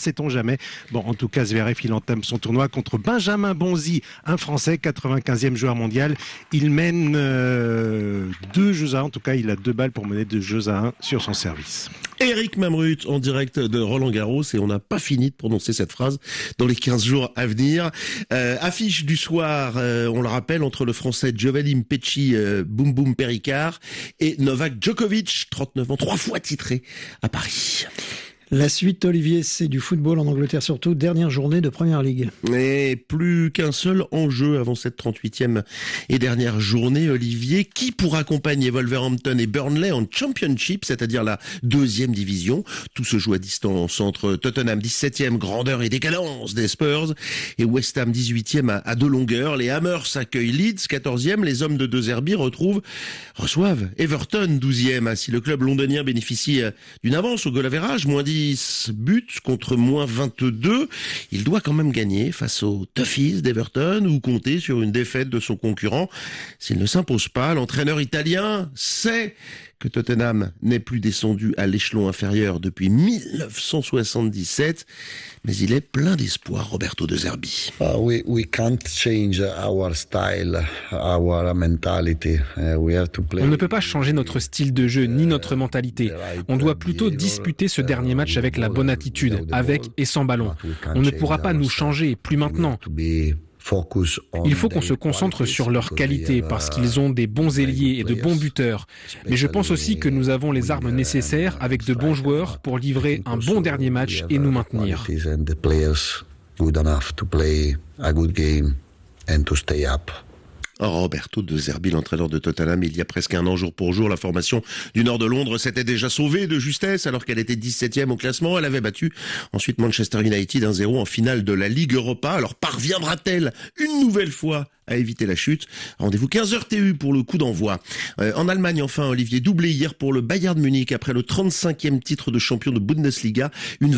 sait-on jamais. Bon, en tout cas, Zverev, il entame son tournoi contre Benjamin Bonzi, un Français, 95e joueur mondial. Il mène 2 jeux à 1, en tout cas, il a 2 balles pour mener 2 jeux à 1 sur son service. Eric Mamrut en direct de Roland-Garros, et on n'a pas fini de prononcer cette phrase dans les 15 jours à venir. Affiche du soir, on le rappelle, entre le français Giovanni Mpecci, Boum Boum Péricard, et Novak Djokovic, 39 ans, 3 fois titré à Paris. La suite, Olivier, c'est du football en Angleterre surtout, dernière journée de Première Ligue. Et plus qu'un seul enjeu avant cette 38e et dernière journée, Olivier, qui pour accompagner Wolverhampton et Burnley en Championship, c'est-à-dire la 2e division. Tout se joue à distance entre Tottenham 17e, grandeur et décadence des Spurs, et West Ham 18e à 2 longueurs. Les Hammers accueillent Leeds 14e, les hommes de De Zerbi reçoivent Everton 12e. Si le club londonien bénéficie d'une avance au goal average, moins 10 buts contre moins 22. Il doit quand même gagner face aux Toffees d'Everton ou compter sur une défaite de son concurrent. S'il ne s'impose pas, l'entraîneur italien sait que Tottenham n'est plus descendu à l'échelon inférieur depuis 1977, mais il est plein d'espoir, Roberto De Zerbi. We can't change our style, our mentality. We have to play. On ne peut pas changer notre style de jeu ni notre mentalité. On doit plutôt disputer ce dernier match avec la bonne attitude, avec et sans ballon. On ne pourra pas nous changer, plus maintenant. Il faut qu'on se concentre sur leurs qualités parce qu'ils ont des bons ailiers et de bons buteurs. Mais je pense aussi que nous avons les armes nécessaires avec de bons joueurs pour livrer un bon dernier match et nous maintenir. Roberto De Zerbi, l'entraîneur de Tottenham, il y a presque un an, jour pour jour, la formation du nord de Londres s'était déjà sauvée de justesse alors qu'elle était 17e au classement. Elle avait battu ensuite Manchester United 1-0 en finale de la Ligue Europa. Alors parviendra-t-elle une nouvelle fois à éviter la chute? Rendez-vous 15h TU pour le coup d'envoi. En Allemagne, enfin, Olivier, doublé hier pour le Bayern Munich après le 35e titre de champion de Bundesliga, une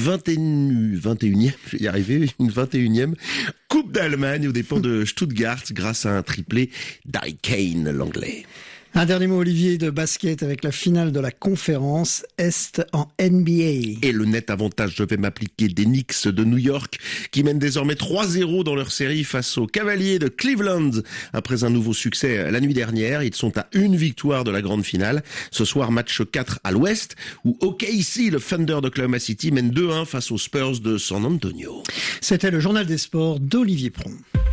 21e Coupe d'Allemagne aux dépens de Stuttgart grâce à un triplé d'Harry Kane, l'anglais. Un dernier mot, Olivier, de basket avec la finale de la conférence Est en NBA. Et le net avantage, je vais m'appliquer, des Knicks de New York qui mènent désormais 3-0 dans leur série face aux Cavaliers de Cleveland. Après un nouveau succès la nuit dernière, ils sont à 1 victoire de la grande finale. Ce soir, match 4 à l'ouest où OKC, le Thunder d'Oklahoma City, mène 2-1 face aux Spurs de San Antonio. C'était le journal des sports d'Olivier Pron.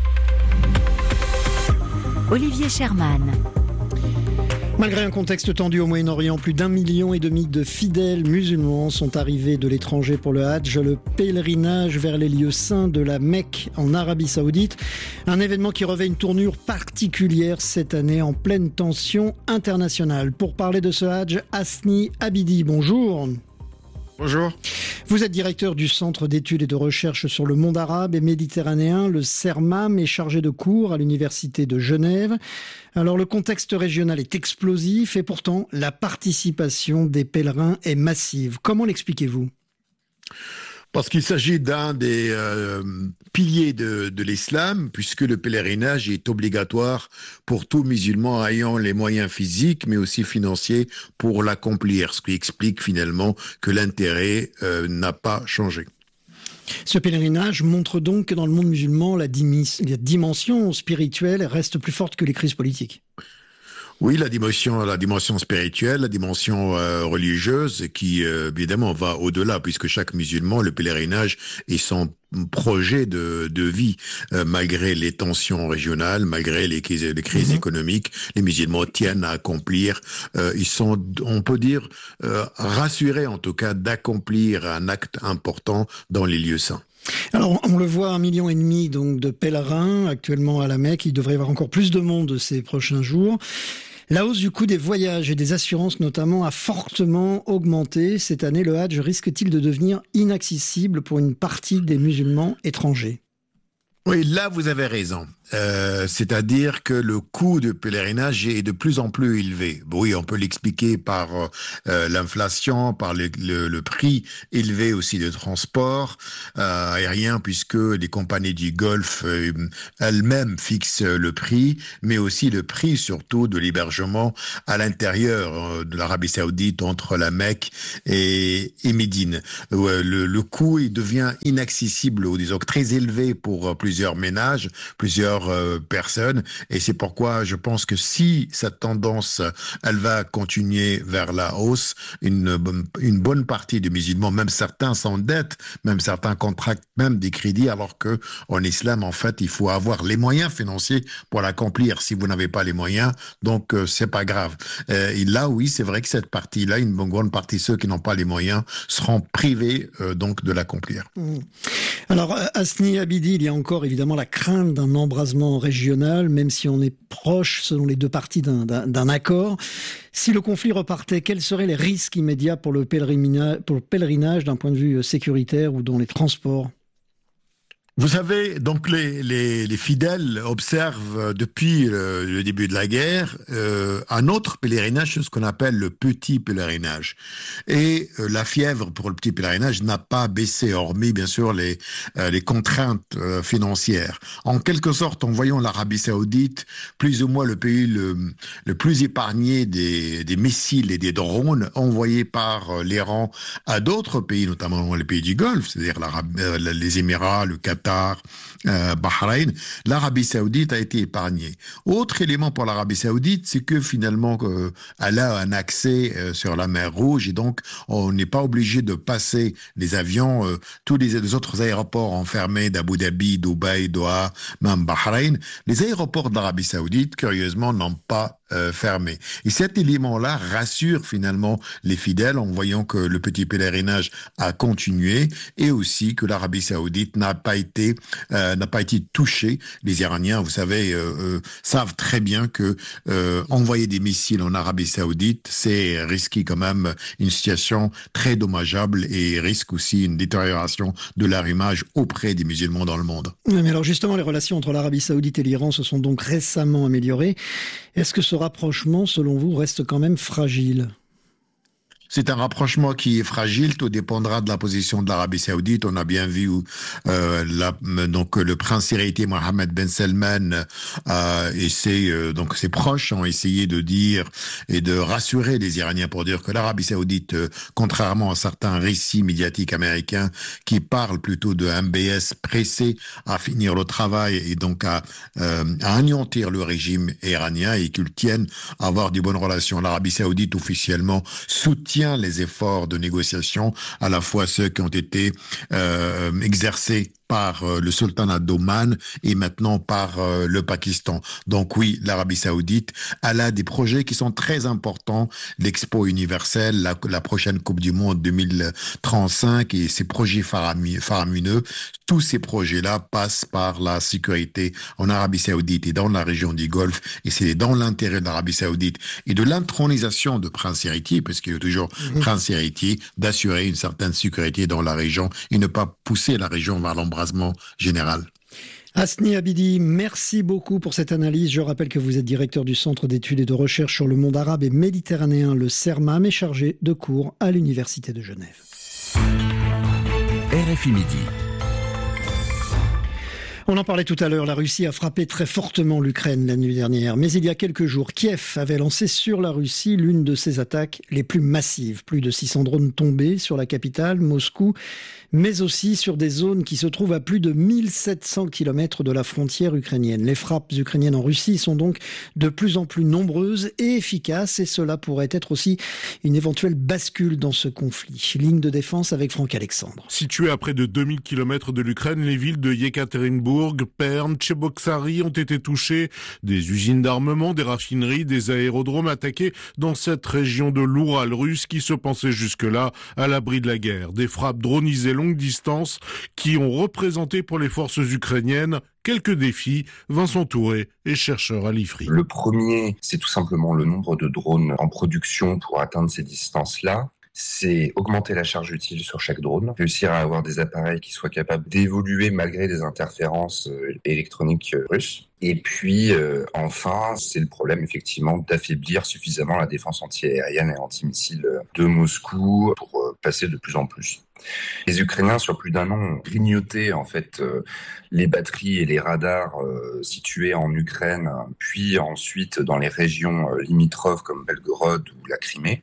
Olivier Sherman. Malgré un contexte tendu au Moyen-Orient, plus d'1,5 million de fidèles musulmans sont arrivés de l'étranger pour le Hadj, le pèlerinage vers les lieux saints de la Mecque en Arabie Saoudite. Un événement qui revêt une tournure particulière cette année en pleine tension internationale. Pour parler de ce Hadj, Hasni Abidi, bonjour. Bonjour. Vous êtes directeur du Centre d'études et de recherche sur le monde arabe et méditerranéen, le CERMAM, est chargé de cours à l'Université de Genève. Alors le contexte régional est explosif et pourtant la participation des pèlerins est massive. Comment l'expliquez-vous ? Parce qu'il s'agit d'un des piliers de l'islam, puisque le pèlerinage est obligatoire pour tout musulman ayant les moyens physiques, mais aussi financiers pour l'accomplir, ce qui explique finalement que l'intérêt n'a pas changé. Ce pèlerinage montre donc que dans le monde musulman, la dimension spirituelle reste plus forte que les crises politiques. Oui, la dimension spirituelle, la dimension religieuse qui évidemment va au-delà, puisque chaque musulman, le pèlerinage est son projet de vie, malgré les tensions régionales, malgré les crises économiques, les musulmans tiennent à accomplir, ils sont, on peut dire, rassurés en tout cas d'accomplir un acte important dans les lieux saints. Alors, on le voit, 1,5 million donc de pèlerins actuellement à la Mecque. Il devrait y avoir encore plus de monde ces prochains jours. La hausse du coût des voyages et des assurances notamment a fortement augmenté. Cette année, le Hadj risque-t-il de devenir inaccessible pour une partie des musulmans étrangers ? Oui, là, vous avez raison. C'est-à-dire que le coût de pèlerinage est de plus en plus élevé. Oui, on peut l'expliquer par l'inflation, par le prix élevé aussi de transport aérien, puisque les compagnies du Golfe elles-mêmes fixent le prix, mais aussi le prix surtout de l'hébergement à l'intérieur de l'Arabie Saoudite, entre la Mecque et Médine. Le coût il devient inaccessible, ou disons très élevé pour plusieurs ménages, plusieurs personnes, et c'est pourquoi je pense que si cette tendance elle va continuer vers la hausse, une bonne partie des musulmans, même certains s'endettent, même certains contractent même des crédits, alors que en islam en fait il faut avoir les moyens financiers pour l'accomplir. Si vous n'avez pas les moyens, donc c'est pas grave. Et là oui, c'est vrai que cette partie-là, une grande partie de ceux qui n'ont pas les moyens seront privés donc de l'accomplir. Alors Hasni Abidi, il y a encore évidemment la crainte d'un embrasement régional, même si on est proche, selon les deux parties, d'un accord. Si le conflit repartait, quels seraient les risques immédiats pour le pèlerinage d'un point de vue sécuritaire ou dans les transports ? Vous savez, donc les fidèles observent depuis le début de la guerre un autre pèlerinage, ce qu'on appelle le petit pèlerinage. Et la fièvre pour le petit pèlerinage n'a pas baissé, hormis bien sûr les contraintes financières. En quelque sorte, en voyant l'Arabie Saoudite, plus ou moins le pays le plus épargné des missiles et des drones envoyés par l'Iran à d'autres pays, notamment les pays du Golfe, c'est-à-dire les Émirats, le Qatar, Bahreïn, l'Arabie Saoudite a été épargnée. Autre élément pour l'Arabie Saoudite, c'est que finalement, elle a un accès sur la mer Rouge, et donc on n'est pas obligé de passer les avions, tous les autres aéroports enfermés d'Abu Dhabi, Dubaï, Doha, même Bahreïn. Les aéroports d'Arabie Saoudite, curieusement, n'ont pas fermé. Et cet élément-là rassure finalement les fidèles en voyant que le petit pèlerinage a continué, et aussi que l'Arabie Saoudite n'a pas été touchée. Les Iraniens, vous savez, savent très bien que envoyer des missiles en Arabie Saoudite, c'est risquer quand même une situation très dommageable, et risque aussi une détérioration de leur image auprès des musulmans dans le monde. Oui, mais alors justement, les relations entre l'Arabie Saoudite et l'Iran se sont donc récemment améliorées. Est-ce que ce rapprochement, selon vous, reste quand même fragile ? C'est un rapprochement qui est fragile, tout dépendra de la position de l'Arabie Saoudite. On a bien vu donc le prince héritier Mohammed Ben Salman et ses proches ont essayé de dire et de rassurer les Iraniens pour dire que l'Arabie Saoudite, contrairement à certains récits médiatiques américains qui parlent plutôt de MBS pressé à finir le travail et donc à anéantir le régime iranien, et qu'ils tiennent à avoir de bonnes relations. L'Arabie Saoudite officiellement soutient les efforts de négociation, à la fois ceux qui ont été exercés par le sultanat d'Oman et maintenant par le Pakistan. Donc oui, l'Arabie Saoudite, elle a des projets qui sont très importants, l'Expo universelle, la prochaine Coupe du Monde 2035 et ces projets faramineux. Tous ces projets-là passent par la sécurité en Arabie Saoudite et dans la région du Golfe, et c'est dans l'intérêt de l'Arabie Saoudite et de l'intronisation de prince héritier, parce qu'il y a toujours prince héritier, d'assurer une certaine sécurité dans la région et ne pas pousser la région vers l'embrasement général. Hasni Abidi, merci beaucoup pour cette analyse. Je rappelle que vous êtes directeur du Centre d'études et de recherche sur le monde arabe et méditerranéen, le CERMAM, et chargé de cours à l'Université de Genève. RFI Midi. On en parlait tout à l'heure, la Russie a frappé très fortement l'Ukraine la nuit dernière. Mais il y a quelques jours, Kiev avait lancé sur la Russie l'une de ses attaques les plus massives. Plus de 600 drones tombés sur la capitale, Moscou, mais aussi sur des zones qui se trouvent à plus de 1700 km de la frontière ukrainienne. Les frappes ukrainiennes en Russie sont donc de plus en plus nombreuses et efficaces, et cela pourrait être aussi une éventuelle bascule dans ce conflit. Ligne de défense avec Franck Alexandre. Situées à près de 2000 km de l'Ukraine, les villes de Yekaterinbourg, Perm, Tcheboksary ont été touchées. Des usines d'armement, des raffineries, des aérodromes attaqués dans cette région de l'Oural russe qui se pensait jusque-là à l'abri de la guerre. Des frappes dronisées longue distance qui ont représenté pour les forces ukrainiennes quelques défis. Vincent Touré est chercheur à l'IFRI. Le premier, c'est tout simplement le nombre de drones en production pour atteindre ces distances-là. c'est augmenter la charge utile sur chaque drone, réussir à avoir des appareils qui soient capables d'évoluer malgré des interférences électroniques russes. Et puis, enfin, c'est le problème, effectivement, d'affaiblir suffisamment la défense anti-aérienne et anti-missile de Moscou pour passer de plus en plus. Les Ukrainiens, sur plus d'un an, ont grignoté, en fait, les batteries et les radars situés en Ukraine, puis ensuite dans les régions limitrophes comme Belgorod ou la Crimée.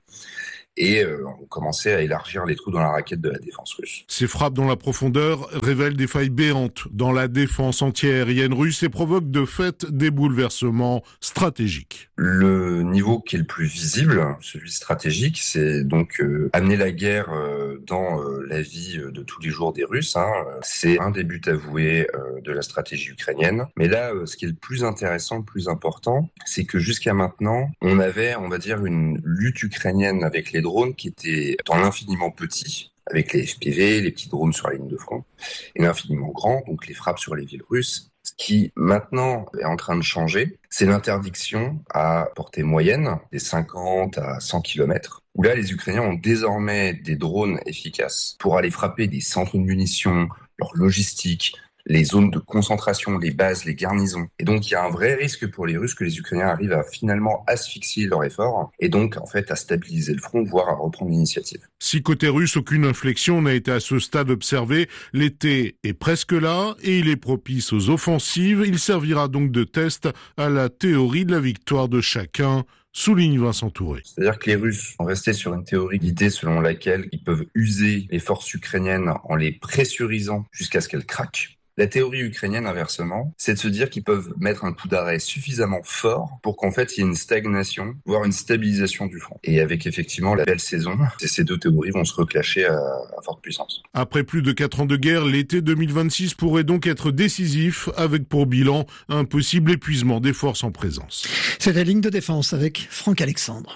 Et on commençait à élargir les trous dans la raquette de la défense russe. Ces frappes dans la profondeur révèlent des failles béantes dans la défense antiaérienne russe et provoquent de fait des bouleversements stratégiques. Le niveau qui est le plus visible, celui stratégique, c'est donc amener la guerre dans la vie de tous les jours des Russes. C'est un des buts avoués de la stratégie ukrainienne. Mais là, ce qui est le plus intéressant, le plus important, c'est que jusqu'à maintenant, on avait, on va dire, une lutte ukrainienne avec les drones qui étaient dans l'infiniment petit, avec les FPV, les petits drones sur la ligne de front, et l'infiniment grand, donc les frappes sur les villes russes. Ce qui maintenant est en train de changer, c'est l'interdiction à portée moyenne, des 50 à 100 km, où là les Ukrainiens ont désormais des drones efficaces pour aller frapper des centres de munitions, leur logistique, les zones de concentration, les bases, les garnisons. Et donc, il y a un vrai risque pour les Russes que les Ukrainiens arrivent à finalement asphyxier leur effort et donc, en fait, à stabiliser le front, voire à reprendre l'initiative. Si côté russe, aucune inflexion n'a été à ce stade observée, l'été est presque là et il est propice aux offensives. Il servira donc de test à la théorie de la victoire de chacun, souligne Vincent Touré. C'est-à-dire que les Russes sont restés sur une théorie d'idée selon laquelle ils peuvent user les forces ukrainiennes en les pressurisant jusqu'à ce qu'elles craquent. La théorie ukrainienne, inversement, c'est de se dire qu'ils peuvent mettre un coup d'arrêt suffisamment fort pour qu'en fait, il y ait une stagnation, voire une stabilisation du front. Et avec effectivement la belle saison, ces deux théories vont se reclasher à forte puissance. Après plus de 4 ans de guerre, l'été 2026 pourrait donc être décisif, avec pour bilan un possible épuisement des forces en présence. C'était Ligne de défense avec Franck Alexandre.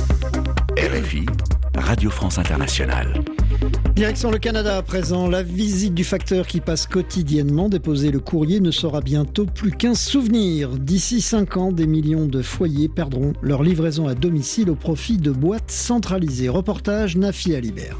RFI, Radio France Internationale. Direction le Canada à présent, la visite du facteur qui passe quotidiennement déposer le courrier ne sera bientôt plus qu'un souvenir. D'ici 5 ans, des millions de foyers perdront leur livraison à domicile au profit de boîtes centralisées. Reportage Nafi Alibert.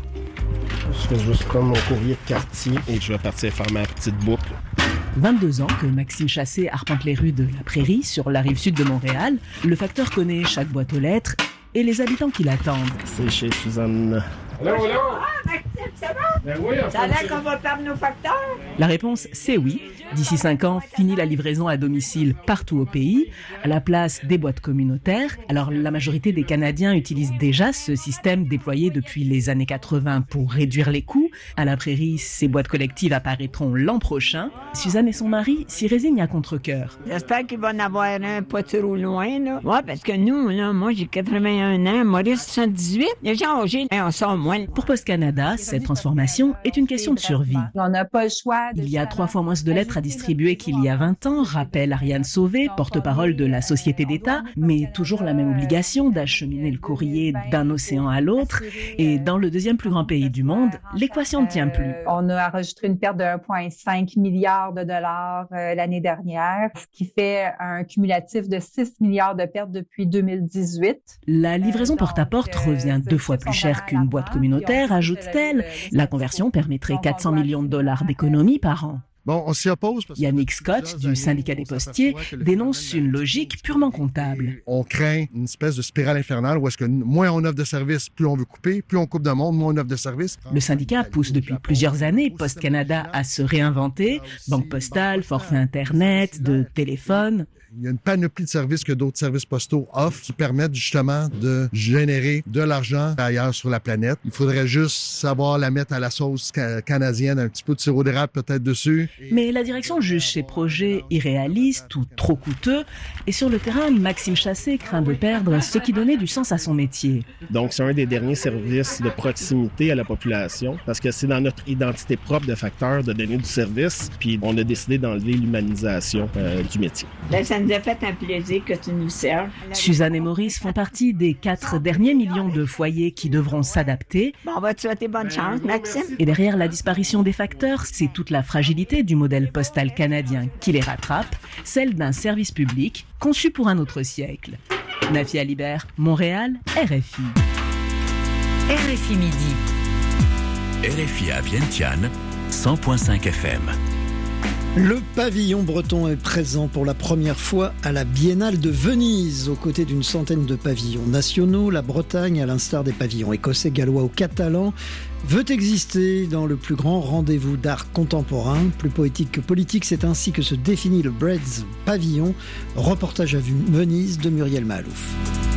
Je vais juste prendre mon courrier de quartier et je vais partir faire ma petite boucle. 22 ans que Maxime Chassé arpente les rues de la Prairie sur la rive sud de Montréal. Le facteur connaît chaque boîte aux lettres et les habitants qui l'attendent. C'est chez Suzanne. Allô? Ah, Maxime, ça va? Ben oui, ça a l'air qu'on va perdre nos facteurs? La réponse, c'est oui. D'ici 5 ans, fini la livraison à domicile partout au pays, à la place des boîtes communautaires. Alors, la majorité des Canadiens utilisent déjà ce système déployé depuis les années 80 pour réduire les coûts. À la Prairie, ces boîtes collectives apparaîtront l'an prochain. Suzanne et son mari s'y résignent à contre-cœur. J'espère qu'il va en avoir un pas trop loin, là. Ouais, parce que nous, là, moi, j'ai 81 ans, Maurice 78. Les gens âgés, on sort moins. Pour Post Canada, cette transformation est une question de survie. On n'a pas le choix. Il y a 3 fois moins de lettres à distribuer qu'il y a 20 ans, rappelle Ariane Sauvé, porte-parole de la Société d'État, mais toujours la même obligation d'acheminer le courrier d'un océan à l'autre. Et dans le deuxième plus grand pays du monde, l'équation ne tient plus. On a enregistré une perte de 1,5 milliard de dollars l'année dernière, ce qui fait un cumulatif de 6 milliards de pertes depuis 2018. La livraison porte-à-porte revient 2 fois plus cher qu'une boîte communautaire, ajoute-t-elle. La conversion permettrait 400 millions de dollars d'économies par an. Bon, on s'y oppose. Yannick Scott, du syndicat des postiers, dénonce une logique purement comptable. On craint une espèce de spirale infernale où est-ce que moins on offre de services, plus on veut couper, plus on coupe de monde, moins on offre de services. Le syndicat pousse depuis plusieurs années Post Canada à se réinventer. Banque postale, forfait Internet, de téléphone. Il y a une panoplie de services que d'autres services postaux offrent qui permettent justement de générer de l'argent ailleurs sur la planète. Il faudrait juste savoir la mettre à la sauce canadienne, un petit peu de sirop d'érable peut-être dessus. Mais la direction juge ces projets irréalistes ou trop coûteux. Et sur le terrain, Maxime Chassé craint de perdre ce qui donnait du sens à son métier. Donc, c'est un des derniers services de proximité à la population parce que c'est dans notre identité propre de facteur de donner du service. Puis, on a décidé d'enlever l'humanisation du métier. Ça nous a fait un plaisir que tu nous serves. Suzanne et Maurice font partie des 4 derniers millions de foyers qui devront s'adapter. Bon, on va te souhaiter bonne chance, Maxime. Et derrière la disparition des facteurs, c'est toute la fragilité du modèle postal canadien qui les rattrape, celle d'un service public conçu pour un autre siècle. Nafi Alibert, Montréal, RFI. RFI Midi. RFI à Vientiane, 100.5 FM. Le pavillon breton est présent pour la première fois à la Biennale de Venise. Aux côtés d'une centaine de pavillons nationaux, la Bretagne, à l'instar des pavillons écossais, gallois ou catalans, veut exister dans le plus grand rendez-vous d'art contemporain. Plus poétique que politique, c'est ainsi que se définit le Bread's Pavillon. Reportage à Venise de Muriel Mahalouf.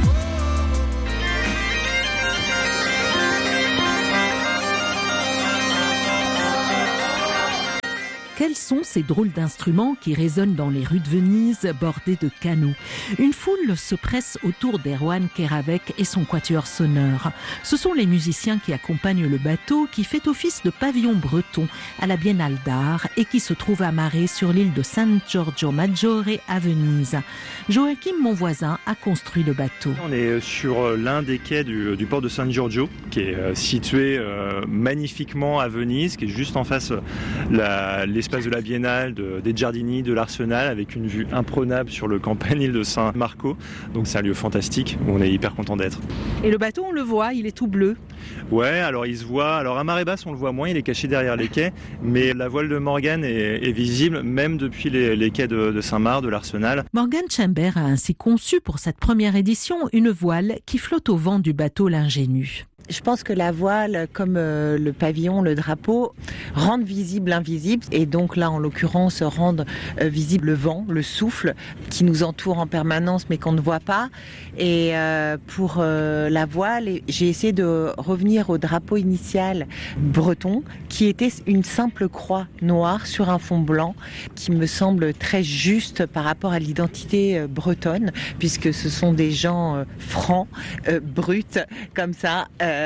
Quels sont ces drôles d'instruments qui résonnent dans les rues de Venise, bordées de canaux? Une foule se presse autour d'Erwan Keravec et son quatuor sonore. Ce sont les musiciens qui accompagnent le bateau qui fait office de pavillon breton à la Biennale d'art et qui se trouve amarré sur l'île de San Giorgio Maggiore à Venise. Joachim Monvoisin a construit le bateau. On est sur l'un des quais du port de San Giorgio, qui est situé magnifiquement à Venise, qui est juste en face l'espace de la Biennale, des Giardini, de l'Arsenal, avec une vue imprenable sur le campanile de San Marco. Donc c'est un lieu fantastique où on est hyper content d'être. Et le bateau, on le voit, il est tout bleu. Ouais, alors il se voit. Alors à marée basse, on le voit moins, il est caché derrière les quais, mais la voile de Morgan est visible même depuis les quais de Saint-Marc, de l'Arsenal. Morgan Chamber a ainsi conçu pour cette première édition une voile qui flotte au vent du bateau l'Ingénu. Je pense que la voile, comme le pavillon, le drapeau, rendent visible l'invisible et donc là, en l'occurrence, rendent visible le vent, le souffle qui nous entoure en permanence mais qu'on ne voit pas. Et pour la voile, j'ai essayé de revenir au drapeau initial breton qui était une simple croix noire sur un fond blanc qui me semble très juste par rapport à l'identité bretonne puisque ce sont des gens francs, bruts, comme ça.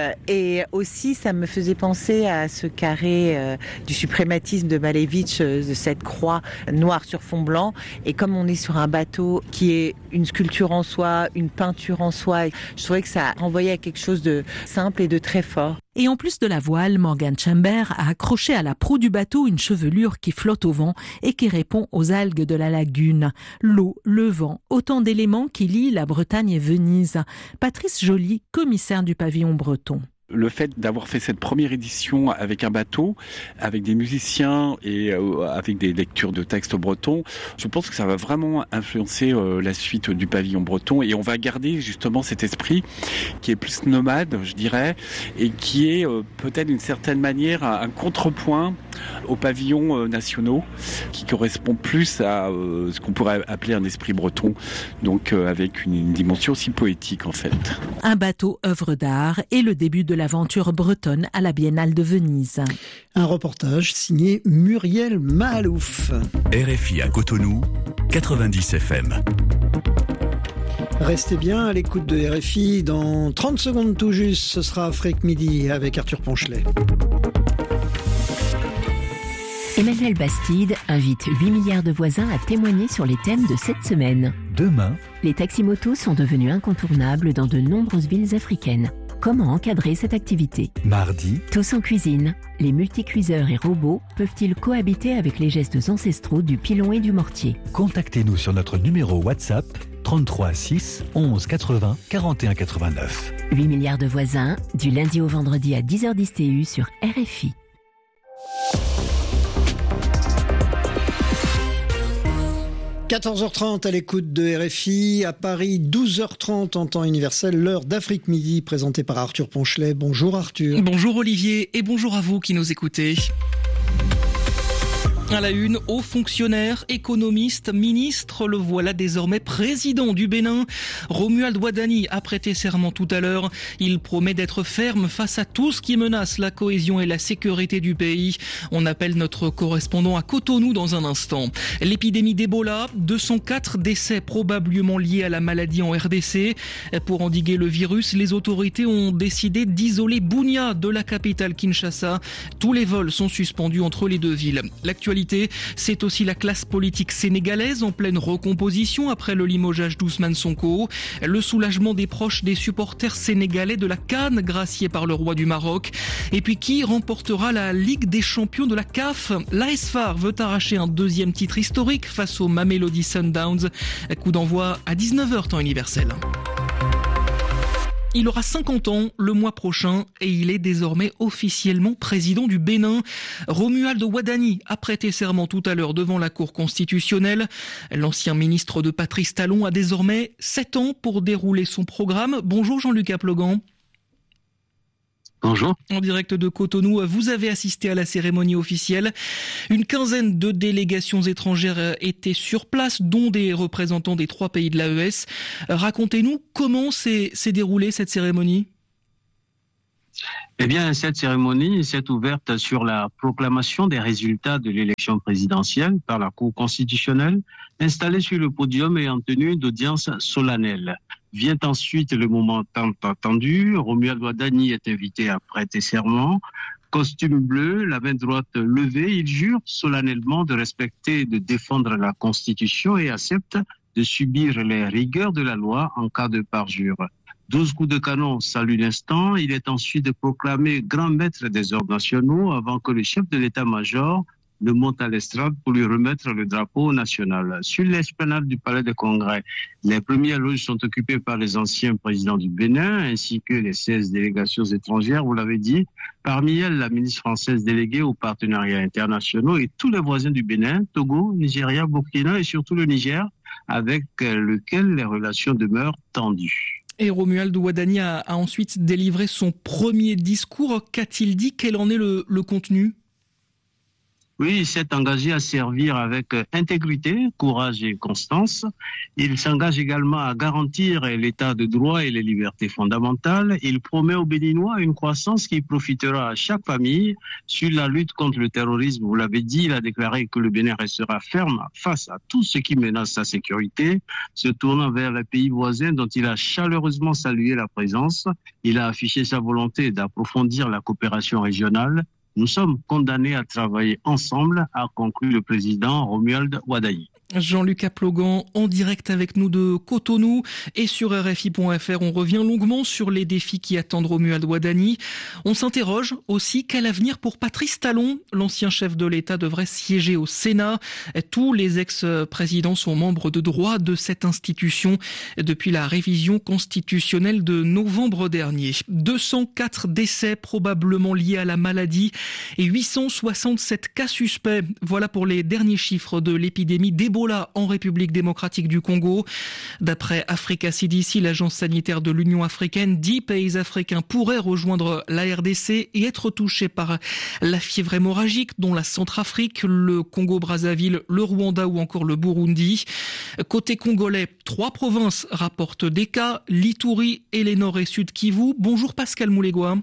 Et aussi, ça me faisait penser à ce carré du suprématisme de Malevich, de cette croix noire sur fond blanc. Et comme on est sur un bateau qui est une sculpture en soi, une peinture en soi, je trouvais que ça renvoyait à quelque chose de simple et de très fort. Et en plus de la voile, Morgan Chamber a accroché à la proue du bateau une chevelure qui flotte au vent et qui répond aux algues de la lagune. L'eau, le vent, autant d'éléments qui lient la Bretagne et Venise. Patrice Joly, commissaire du pavillon breton. Le fait d'avoir fait cette première édition avec un bateau, avec des musiciens et avec des lectures de textes bretons, je pense que ça va vraiment influencer la suite du pavillon breton et on va garder justement cet esprit qui est plus nomade, je dirais, et qui est peut-être d'une certaine manière un contrepoint aux pavillons nationaux qui correspond plus à ce qu'on pourrait appeler un esprit breton, donc avec une dimension aussi poétique en fait. Un bateau œuvre d'art et le début de l'aventure bretonne à la Biennale de Venise. Un reportage signé Muriel Mahalouf. RFI à Cotonou, 90 FM. Restez bien à l'écoute de RFI. Dans 30 secondes tout juste, ce sera Afrique Midi avec Arthur Ponchelet. Emmanuel Bastide invite 8 milliards de voisins à témoigner sur les thèmes de cette semaine. Demain, les taxis-motos sont devenus incontournables dans de nombreuses villes africaines. Comment encadrer cette activité? Mardi, Tous en cuisine. Les multicuiseurs et robots peuvent-ils cohabiter avec les gestes ancestraux du pilon et du mortier? contactez-nous sur notre numéro WhatsApp 33 6 11 80 41 89. 8 milliards de voisins, du lundi au vendredi à 10h10 TU sur RFI. – 14h30 à l'écoute de RFI, à Paris 12h30 en temps universel, l'heure d'Afrique Midi présentée par Arthur Ponchelet. Bonjour Arthur. Bonjour Olivier et bonjour à vous qui nous écoutez. À la une, hauts fonctionnaires, économistes, ministres, le voilà désormais président du Bénin. Romuald Wadani a prêté serment tout à l'heure. Il promet d'être ferme face à tout ce qui menace la cohésion et la sécurité du pays. On appelle notre correspondant à Cotonou dans un instant. L'épidémie d'Ebola, 204 décès probablement liés à la maladie en RDC. Pour endiguer le virus, les autorités ont décidé d'isoler Bunia de la capitale Kinshasa. Tous les vols sont suspendus entre les deux villes. L'actualité, c'est aussi la classe politique sénégalaise en pleine recomposition après le limogeage d'Ousmane Sonko. Le soulagement des proches des supporters sénégalais de la CAN graciés par le roi du Maroc. Et puis qui remportera la Ligue des champions de la CAF? L'AS FAR veut arracher un deuxième titre historique face au Mamelodi Sundowns. Coup d'envoi à 19h temps universel. Il aura 50 ans le mois prochain et il est désormais officiellement président du Bénin. Romuald Wadani a prêté serment tout à l'heure devant la Cour constitutionnelle. L'ancien ministre de Patrice Talon a désormais 7 ans pour dérouler son programme. Bonjour Jean-Luc Aplogan. Bonjour. En direct de Cotonou, vous avez assisté à la cérémonie officielle. Une quinzaine de délégations étrangères étaient sur place, dont des représentants des 3 pays de l'AES. Racontez-nous comment s'est déroulée cette cérémonie. Eh bien, cette cérémonie s'est ouverte sur la proclamation des résultats de l'élection présidentielle par la Cour constitutionnelle, installée sur le podium et en tenue d'audience solennelle. Vient ensuite le moment tant attendu. Romuald Wadani est invité à prêter serment. Costume bleu, la main droite levée, il jure solennellement de respecter et de défendre la Constitution et accepte de subir les rigueurs de la loi en cas de parjure. 12 coups de canon saluent l'instant. Il est ensuite proclamé grand maître des ordres nationaux avant que le chef de l'état-major ne monte à l'estrade pour lui remettre le drapeau national. Sur l'esplanade du Palais des Congrès, les premières loges sont occupées par les anciens présidents du Bénin ainsi que les 16 délégations étrangères, vous l'avez dit. Parmi elles, la ministre française déléguée aux partenariats internationaux et tous les voisins du Bénin, Togo, Nigeria, Burkina et surtout le Niger, avec lequel les relations demeurent tendues. Et Romuald Wadani a ensuite délivré son premier discours. Qu'a-t-il dit? Quel en est le contenu? Oui, il s'est engagé à servir avec intégrité, courage et constance. Il s'engage également à garantir l'état de droit et les libertés fondamentales. Il promet aux Béninois une croissance qui profitera à chaque famille. Sur la lutte contre le terrorisme, vous l'avez dit, il a déclaré que le Bénin restera ferme face à tout ce qui menace sa sécurité. Se tournant vers les pays voisins dont il a chaleureusement salué la présence, il a affiché sa volonté d'approfondir la coopération régionale. Nous sommes condamnés à travailler ensemble, a conclu le président Romuald Wadani. Jean-Luc Aplogan en direct avec nous de Cotonou et sur RFI.fr. On revient longuement sur les défis qui attendent Romuald Wadani. On s'interroge aussi quel avenir pour Patrice Talon. L'ancien chef de l'État devrait siéger au Sénat. Tous les ex-présidents sont membres de droit de cette institution depuis la révision constitutionnelle de novembre dernier. 204 décès probablement liés à la maladie et 867 cas suspects. Voilà pour les derniers chiffres de l'épidémie d'Ebola en République démocratique du Congo. D'après Africa CDC, l'agence sanitaire de l'Union africaine, 10 pays africains pourraient rejoindre la RDC et être touchés par la fièvre hémorragique, dont la Centrafrique, le Congo-Brazzaville, le Rwanda ou encore le Burundi. Côté congolais, 3 provinces rapportent des cas, l'Ituri et les Nord et Sud Kivu. Bonjour Pascal Moulegua.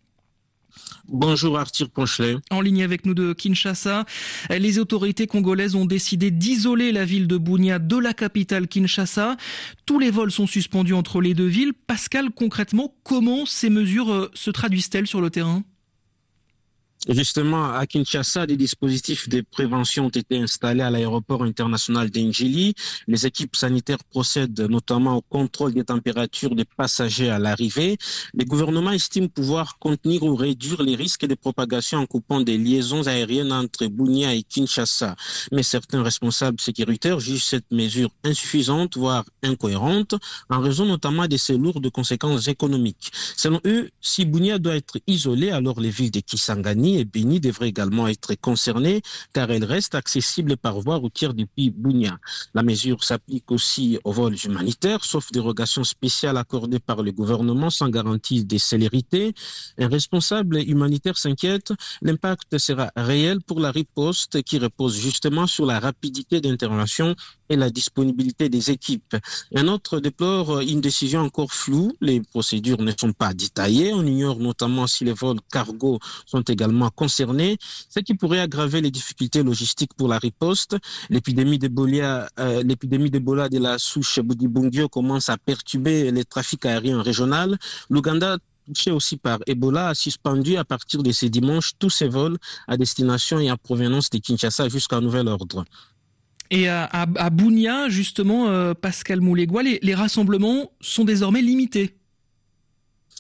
Bonjour Arthur Ponchelet. En ligne avec nous de Kinshasa, les autorités congolaises ont décidé d'isoler la ville de Bunia de la capitale Kinshasa. Tous les vols sont suspendus entre les deux villes. Pascal, concrètement, comment ces mesures se traduisent-elles sur le terrain ? Justement, à Kinshasa, des dispositifs de prévention ont été installés à l'aéroport international d'Njili. Les équipes sanitaires procèdent notamment au contrôle des températures des passagers à l'arrivée. Les gouvernements estiment pouvoir contenir ou réduire les risques de propagation en coupant des liaisons aériennes entre Bunia et Kinshasa. Mais certains responsables sécuritaires jugent cette mesure insuffisante, voire incohérente, en raison notamment de ses lourdes conséquences économiques. Selon eux, si Bunia doit être isolée, alors les villes de Kisangani et Beni devraient également être concernées car elles restent accessibles par voie routière depuis Bunia. La mesure s'applique aussi aux vols humanitaires, sauf dérogation spéciale accordée par le gouvernement sans garantie de célérité. Un responsable humanitaire s'inquiète, l'impact sera réel pour la riposte qui repose justement sur la rapidité d'intervention et la disponibilité des équipes. Un autre déplore une décision encore floue. Les procédures ne sont pas détaillées. On ignore notamment si les vols cargo sont également concernés, ce qui pourrait aggraver les difficultés logistiques pour la riposte. L'épidémie d'Ebola de la souche Budibungyo commence à perturber les trafics aériens régionaux. L'Ouganda, touché aussi par Ebola, a suspendu à partir de ce dimanche tous ses vols à destination et à provenance de Kinshasa jusqu'à nouvel ordre. Et à Bunia, justement, Pascal Moulegua, les rassemblements sont désormais limités.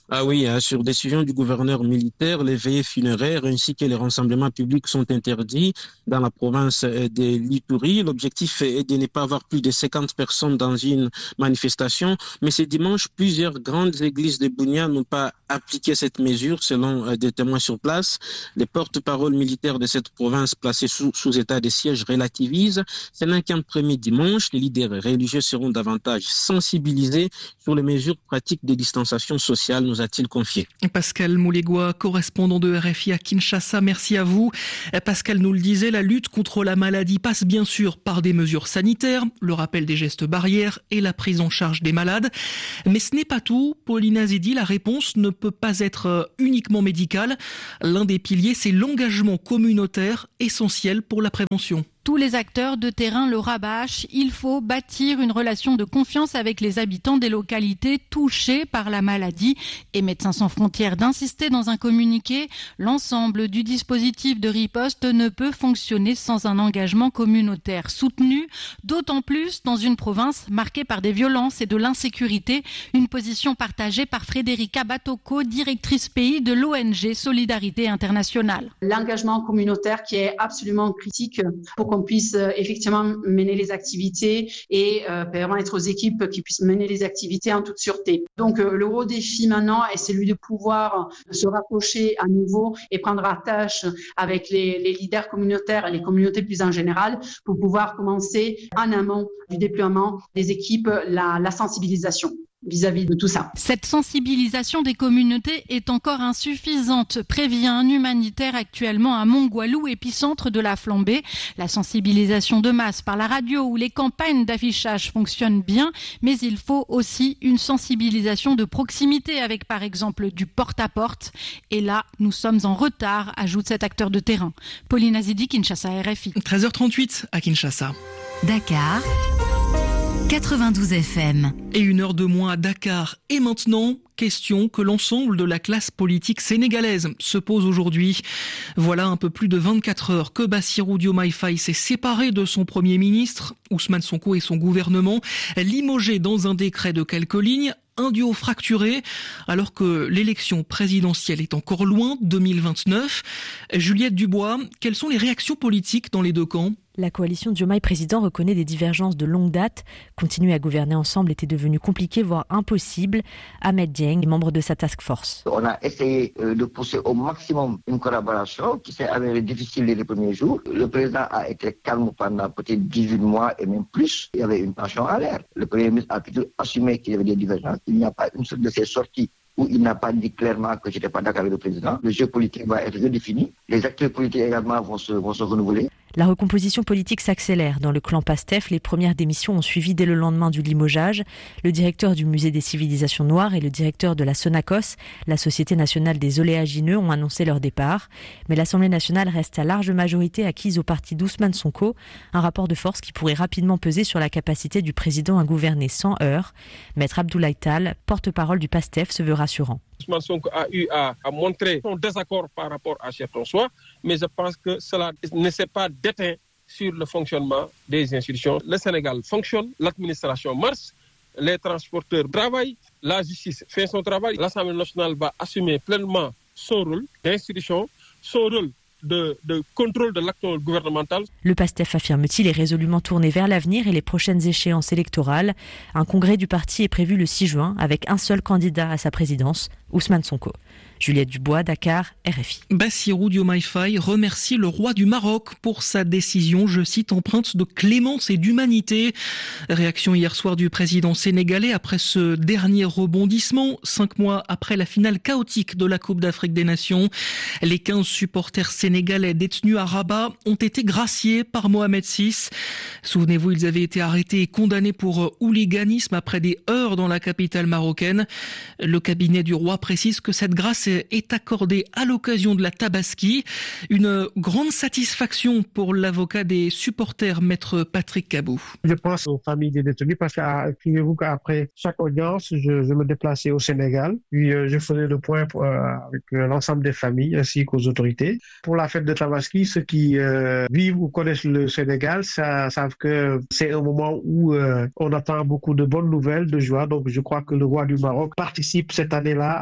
Ah oui, sur décision du gouverneur militaire, les veillées funéraires ainsi que les rassemblements publics sont interdits dans la province de l'Ituri. L'objectif est de ne pas avoir plus de 50 personnes dans une manifestation. Mais ce dimanche, plusieurs grandes églises de Bunia n'ont pas appliqué cette mesure selon des témoins sur place. Les porte-paroles militaires de cette province placée sous état de siège relativisent. Ce n'est qu'un premier dimanche. Les leaders religieux seront davantage sensibilisés sur les mesures pratiques de distanciation sociale, nous a-t-il confié. Pascal Moulégois, correspondant de RFI à Kinshasa, merci à vous. Pascal nous le disait, la lutte contre la maladie passe bien sûr par des mesures sanitaires, le rappel des gestes barrières et la prise en charge des malades. Mais ce n'est pas tout. Pauline Azidi, la réponse ne peut pas être uniquement médicale. L'un des piliers, c'est l'engagement communautaire essentiel pour la prévention. Tous les acteurs de terrain le rabâchent. Il faut bâtir une relation de confiance avec les habitants des localités touchées par la maladie. Et Médecins sans frontières d'insister dans un communiqué. L'ensemble du dispositif de riposte ne peut fonctionner sans un engagement communautaire soutenu. D'autant plus dans une province marquée par des violences et de l'insécurité. Une position partagée par Frédérica Batoko, directrice pays de l'ONG Solidarité Internationale. L'engagement communautaire qui est absolument critique pour qu'on puisse effectivement mener les activités et permettre aux équipes qui puissent mener les activités en toute sûreté. Donc le gros défi maintenant est celui de pouvoir se rapprocher à nouveau et prendre attache avec les leaders communautaires et les communautés plus en général pour pouvoir commencer en amont du déploiement des équipes la sensibilisation vis-à-vis de tout ça. Cette sensibilisation des communautés est encore insuffisante, prévient un humanitaire actuellement à Mongwalu, épicentre de la flambée. La sensibilisation de masse par la radio ou les campagnes d'affichage fonctionnent bien, mais il faut aussi une sensibilisation de proximité avec par exemple du porte-à-porte. Et là, nous sommes en retard, ajoute cet acteur de terrain. Pauline Azidi, Kinshasa, RFI. 13h38 à Kinshasa. Dakar, 92 FM. Et 1 heure de moins à Dakar. Et maintenant, question que l'ensemble de la classe politique sénégalaise se pose aujourd'hui. Voilà un peu plus de 24 heures que Bassirou Diomaye Faye s'est séparé de son Premier ministre, Ousmane Sonko et son gouvernement, limogé dans un décret de quelques lignes. Un duo fracturé, alors que l'élection présidentielle est encore loin, 2029. Juliette Dubois, quelles sont les réactions politiques dans les deux camps ? La coalition Diomaye président reconnaît des divergences de longue date. Continuer à gouverner ensemble était devenu compliqué, voire impossible. Ahmed Dieng, membre de sa task force. On a essayé de pousser au maximum une collaboration qui s'est avérée difficile les premiers jours. Le président a été calme pendant peut-être 18 mois et même plus. Il y avait une tension à l'air. Le Premier ministre a plutôt assumé qu'il y avait des divergences. Il n'y a pas une seule de ces sorties où il n'a pas dit clairement que je n'étais pas d'accord avec le président. Le jeu politique va être redéfini. Les acteurs politiques également vont se renouveler. La recomposition politique s'accélère. Dans le clan PASTEF, les premières démissions ont suivi dès le lendemain du limogeage. Le directeur du Musée des civilisations noires et le directeur de la Sonacos, la Société nationale des oléagineux, ont annoncé leur départ. Mais l'Assemblée nationale reste à large majorité acquise au parti d'Ousmane Sonko, un rapport de force qui pourrait rapidement peser sur la capacité du président à gouverner sans heurts. Maître Abdoulaye Tall, porte-parole du PASTEF, se veut rassurant. Ousmane Sonko a eu à montrer son désaccord par rapport à certains choix, mais je pense que cela ne s'est pas déteint sur le fonctionnement des institutions. Le Sénégal fonctionne, l'administration marche, les transporteurs travaillent, la justice fait son travail. L'Assemblée nationale va assumer pleinement son rôle d'institution, son rôle de contrôle de l'acte gouvernemental. Le PASTEF, affirme-t-il, est résolument tourné vers l'avenir et les prochaines échéances électorales. Un congrès du parti est prévu le 6 juin avec un seul candidat à sa présidence, Ousmane Sonko. Juliette Dubois, Dakar, RFI. Bassirou Diomaye Faye remercie le roi du Maroc pour sa décision, je cite, empreinte de clémence et d'humanité. Réaction hier soir du président sénégalais après ce dernier rebondissement, 5 mois après la finale chaotique de la Coupe d'Afrique des Nations. Les 15 supporters sénégalais détenus à Rabat ont été graciés par Mohamed VI. Souvenez-vous, ils avaient été arrêtés et condamnés pour hooliganisme après des heurts dans la capitale marocaine. Le cabinet du roi précise que cette grâce est accordée à l'occasion de la Tabaski. Une grande satisfaction pour l'avocat des supporters, maître Patrick Cabou. Je pense aux familles des détenus parce que, figurez-vous qu'après chaque audience, je me déplaçais au Sénégal, puis je faisais le point avec l'ensemble des familles ainsi qu'aux autorités. Pour la fête de Tabaski, ceux qui vivent ou connaissent le Sénégal savent que c'est un moment où on attend beaucoup de bonnes nouvelles, de joie. Donc je crois que le roi du Maroc participe cette année-là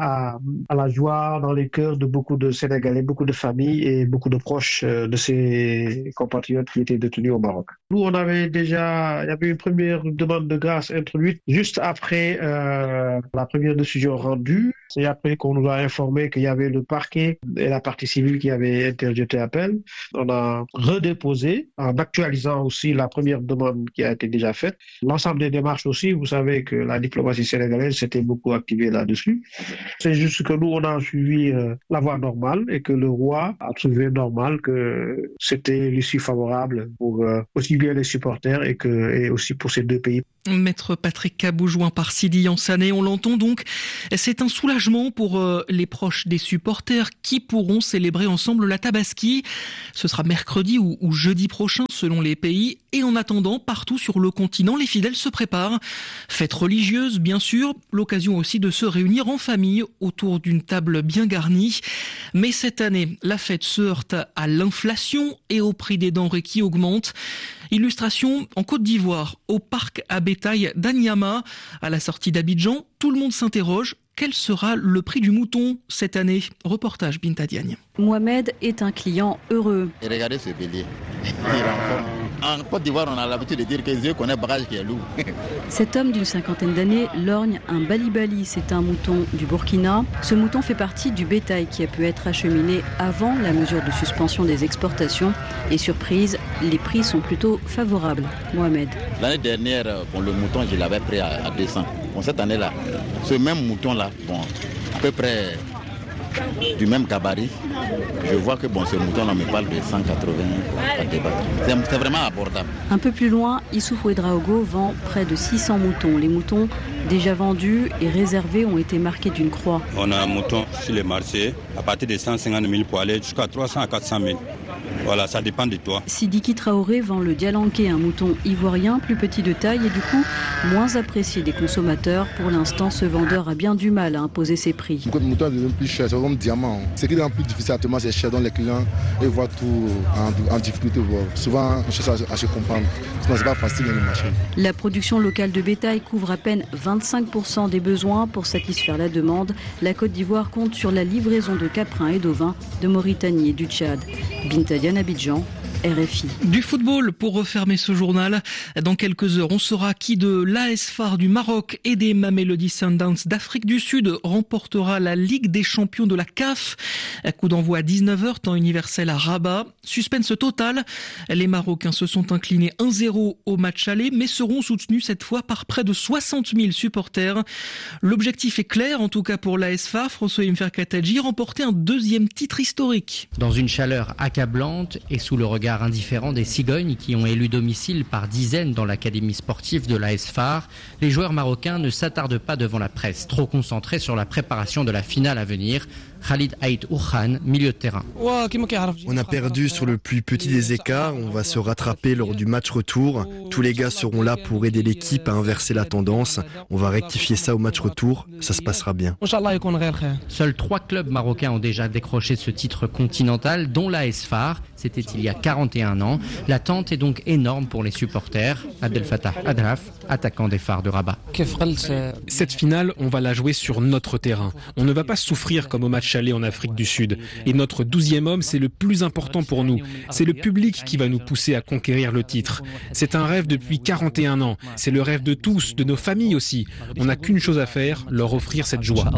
à la joie dans les cœurs de beaucoup de Sénégalais, beaucoup de familles et beaucoup de proches de ces compatriotes qui étaient détenus au Maroc. Nous, il y avait une première demande de grâce introduite juste après la première décision rendue. C'est après qu'on nous a informé qu'il y avait le parquet et la partie civile qui avaient interjeté appel. On a redéposé en actualisant aussi la première demande qui a été déjà faite. L'ensemble des démarches aussi, vous savez que la diplomatie sénégalaise s'était beaucoup activée là-dessus. C'est juste que nous, on a suivi la voie normale et que le roi a trouvé normal que c'était l'issue favorable pour aussi bien les supporters et aussi pour ces deux pays. Maître Patrick Cabou, joint par Sidi Yansané, on l'entend donc, c'est un soulagement pour les proches des supporters qui pourront célébrer ensemble la Tabaski. Ce sera mercredi ou jeudi prochain selon les pays. Et en attendant, partout sur le continent, les fidèles se préparent. Fête religieuse, bien sûr, l'occasion aussi de se réunir en famille autour d'une table bien garnie. Mais cette année, la fête se heurte à l'inflation et au prix des denrées qui augmentent. Illustration en Côte d'Ivoire, au parc à bétail d'Anyama. À la sortie d'Abidjan, tout le monde s'interroge. Quel sera le prix du mouton cette année ? Reportage Binta Diagne. Mohamed est un client heureux. Et regardez ce bélier, il renforme. En Côte d'Ivoire, on a l'habitude de dire que Dieu connaît bagage qui est lourd. Cet homme d'une cinquantaine d'années lorgne un balibali, c'est un mouton du Burkina. Ce mouton fait partie du bétail qui a pu être acheminé avant la mesure de suspension des exportations. Et surprise, les prix sont plutôt favorables. Mohamed. L'année dernière, le mouton, je l'avais pris à 200. Cette année-là, ce même mouton-là, à peu près du même gabarit, je vois que ce mouton-là me parle de 180 à débattre. C'est vraiment abordable. Un peu plus loin, Issouf Ouedraogo vend près de 600 moutons. Les moutons déjà vendus et réservés ont été marqués d'une croix. On a un mouton sur les marchés à partir de 150 000 pour aller jusqu'à 300 à 400 000. Voilà, ça dépend de toi. Sidiki Traoré vend le dialanké, un mouton ivoirien plus petit de taille et du coup moins apprécié des consommateurs. Pour l'instant, ce vendeur a bien du mal à imposer ses prix. Le mouton devient plus cher, c'est comme diamant. Ce qui est plus difficile actuellement, c'est cher dans les clients et voient tout en difficulté. Souvent, on cherche à se comprendre. Sinon, c'est pas facile dans le marché. La production locale de bétail couvre à peine 25% des besoins. Pour satisfaire la demande, la Côte d'Ivoire compte sur la livraison de caprins et d'ovins de Mauritanie et du Tchad. Binta Diagne, Abidjan, RFI. Du football pour refermer ce journal. Dans quelques heures, on saura qui de l'AS FAR du Maroc et des Mamelodi Sundowns d'Afrique du Sud remportera la Ligue des champions de la CAF. Coup d'envoi à 19h, temps universel à Rabat. Suspense total. Les Marocains se sont inclinés 1-0 au match aller, mais seront soutenus cette fois par près de 60 000 supporters. L'objectif est clair, en tout cas pour l'AS FAR. François Mferkataji, remporter un deuxième titre historique. Dans une chaleur accablante et sous le regard indifférent des cigognes qui ont élu domicile par dizaines dans l'académie sportive de l'AS FAR, les joueurs marocains ne s'attardent pas devant la presse, trop concentrés sur la préparation de la finale à venir. Khalid Aït Ourhan, milieu de terrain. On a perdu sur le plus petit des écarts, on va se rattraper lors du match retour. Tous les gars seront là pour aider l'équipe à inverser la tendance. On va rectifier ça au match retour, ça se passera bien. Seuls 3 clubs marocains ont déjà décroché ce titre continental, dont l'AS FAR. C'était il y a 41 ans. L'attente est donc énorme pour les supporters. Abdel Fattah Adraf, attaquant des Phares de Rabat. Cette finale, on va la jouer sur notre terrain. On ne va pas souffrir comme au match aller en Afrique du Sud. Et notre 12e homme, c'est le plus important pour nous. C'est le public qui va nous pousser à conquérir le titre. C'est un rêve depuis 41 ans. C'est le rêve de tous, de nos familles aussi. On n'a qu'une chose à faire, leur offrir cette joie.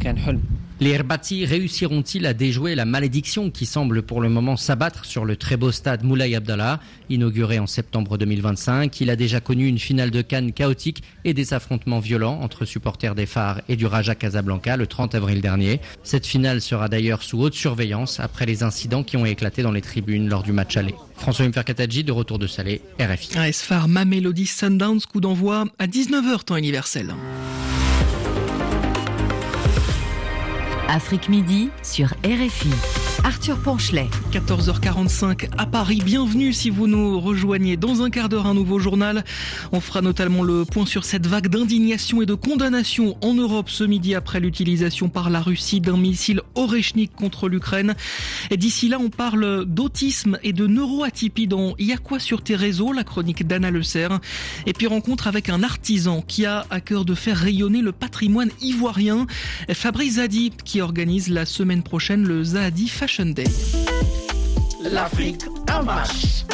Les Herbati réussiront-ils à déjouer la malédiction qui semble pour le moment s'abattre sur le très beau stade Moulay Abdallah, inauguré en septembre 2025? Il a déjà connu une finale de CAN chaotique et des affrontements violents entre supporters des Phares et du Raja Casablanca le 30 avril dernier. Cette finale sera d'ailleurs sous haute surveillance après les incidents qui ont éclaté dans les tribunes lors du match aller. François Mferkataji, de retour de Salé, RFI. AS FAR Mamelodi Sundowns, coup d'envoi à 19h temps universel. Afrique Midi sur RFI. Arthur Ponchelet. 14h45 à Paris. Bienvenue si vous nous rejoignez. Dans un quart d'heure, un nouveau journal. On fera notamment le point sur cette vague d'indignation et de condamnation en Europe ce midi après l'utilisation par la Russie d'un missile Oreshnik contre l'Ukraine. Et d'ici là, on parle d'autisme et de neuroatypie dans Y a quoi sur tes réseaux, la chronique d'Anna Le Serre. Et puis rencontre avec un artisan qui a à cœur de faire rayonner le patrimoine ivoirien, Fabrice Zadi, qui organise la semaine prochaine le Zadi Fashion Day. L'Afrique en marche.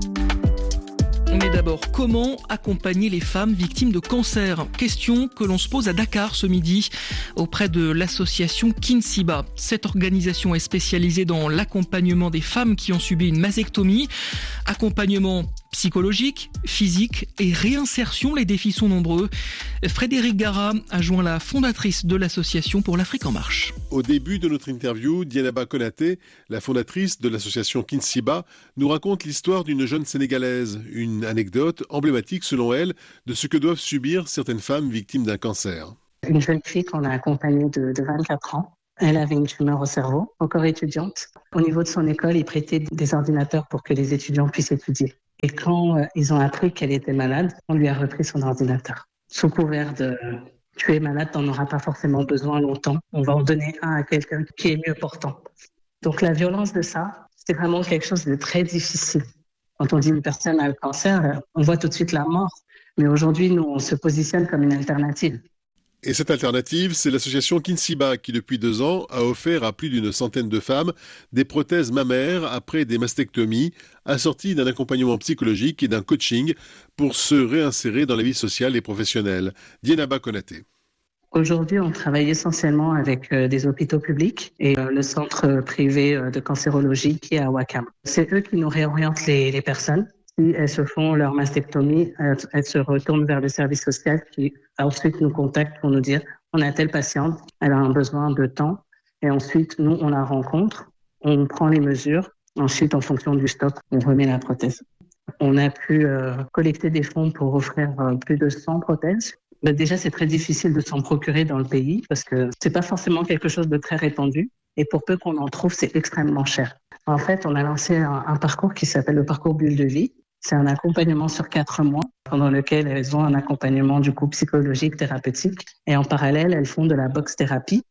Mais d'abord, comment accompagner les femmes victimes de cancer ? Question que l'on se pose à Dakar ce midi auprès de l'association Kinsiba. Cette organisation est spécialisée dans l'accompagnement des femmes qui ont subi une mastectomie. Accompagnement psychologique, physique et réinsertion, les défis sont nombreux. Frédéric Gara a joint la fondatrice de l'association pour l'Afrique en marche. Au début de notre interview, Dienaba Konaté, la fondatrice de l'association Kinsiba, nous raconte l'histoire d'une jeune Sénégalaise, une anecdote emblématique selon elle de ce que doivent subir certaines femmes victimes d'un cancer. Une jeune fille qu'on a accompagnée de 24 ans. Elle avait une tumeur au cerveau, encore étudiante. Au niveau de son école, ils prêtaient des ordinateurs pour que les étudiants puissent étudier. Et quand ils ont appris qu'elle était malade, on lui a repris son ordinateur. Sous couvert de « tu es malade, t'en auras pas forcément besoin longtemps, on va en donner un à quelqu'un qui est mieux portant ». Donc la violence de ça, c'est vraiment quelque chose de très difficile. Quand on dit une personne a le cancer, on voit tout de suite la mort. Mais aujourd'hui, nous, on se positionne comme une alternative. Et cette alternative, c'est l'association Kinsiba qui, depuis 2 ans, a offert à plus d'une centaine de femmes des prothèses mammaires après des mastectomies, assorties d'un accompagnement psychologique et d'un coaching pour se réinsérer dans la vie sociale et professionnelle. Dienaba Konaté. Aujourd'hui, on travaille essentiellement avec des hôpitaux publics et le centre privé de cancérologie qui est à Ouakam. C'est eux qui nous réorientent les personnes. Si elles se font leur mastectomie, elles se retournent vers le service social qui ensuite nous contacte pour nous dire on a telle patiente, elle a un besoin de temps et ensuite nous on la rencontre, on prend les mesures, ensuite en fonction du stock, on remet la prothèse. On a pu collecter des fonds pour offrir plus de 100 prothèses. Mais déjà c'est très difficile de s'en procurer dans le pays parce que c'est pas forcément quelque chose de très répandu et pour peu qu'on en trouve c'est extrêmement cher. En fait, on a lancé un parcours qui s'appelle le parcours Bulle de vie. C'est un accompagnement sur 4 mois pendant lequel elles ont un accompagnement du coup psychologique, thérapeutique. Et en parallèle, elles font de la boxe thérapie.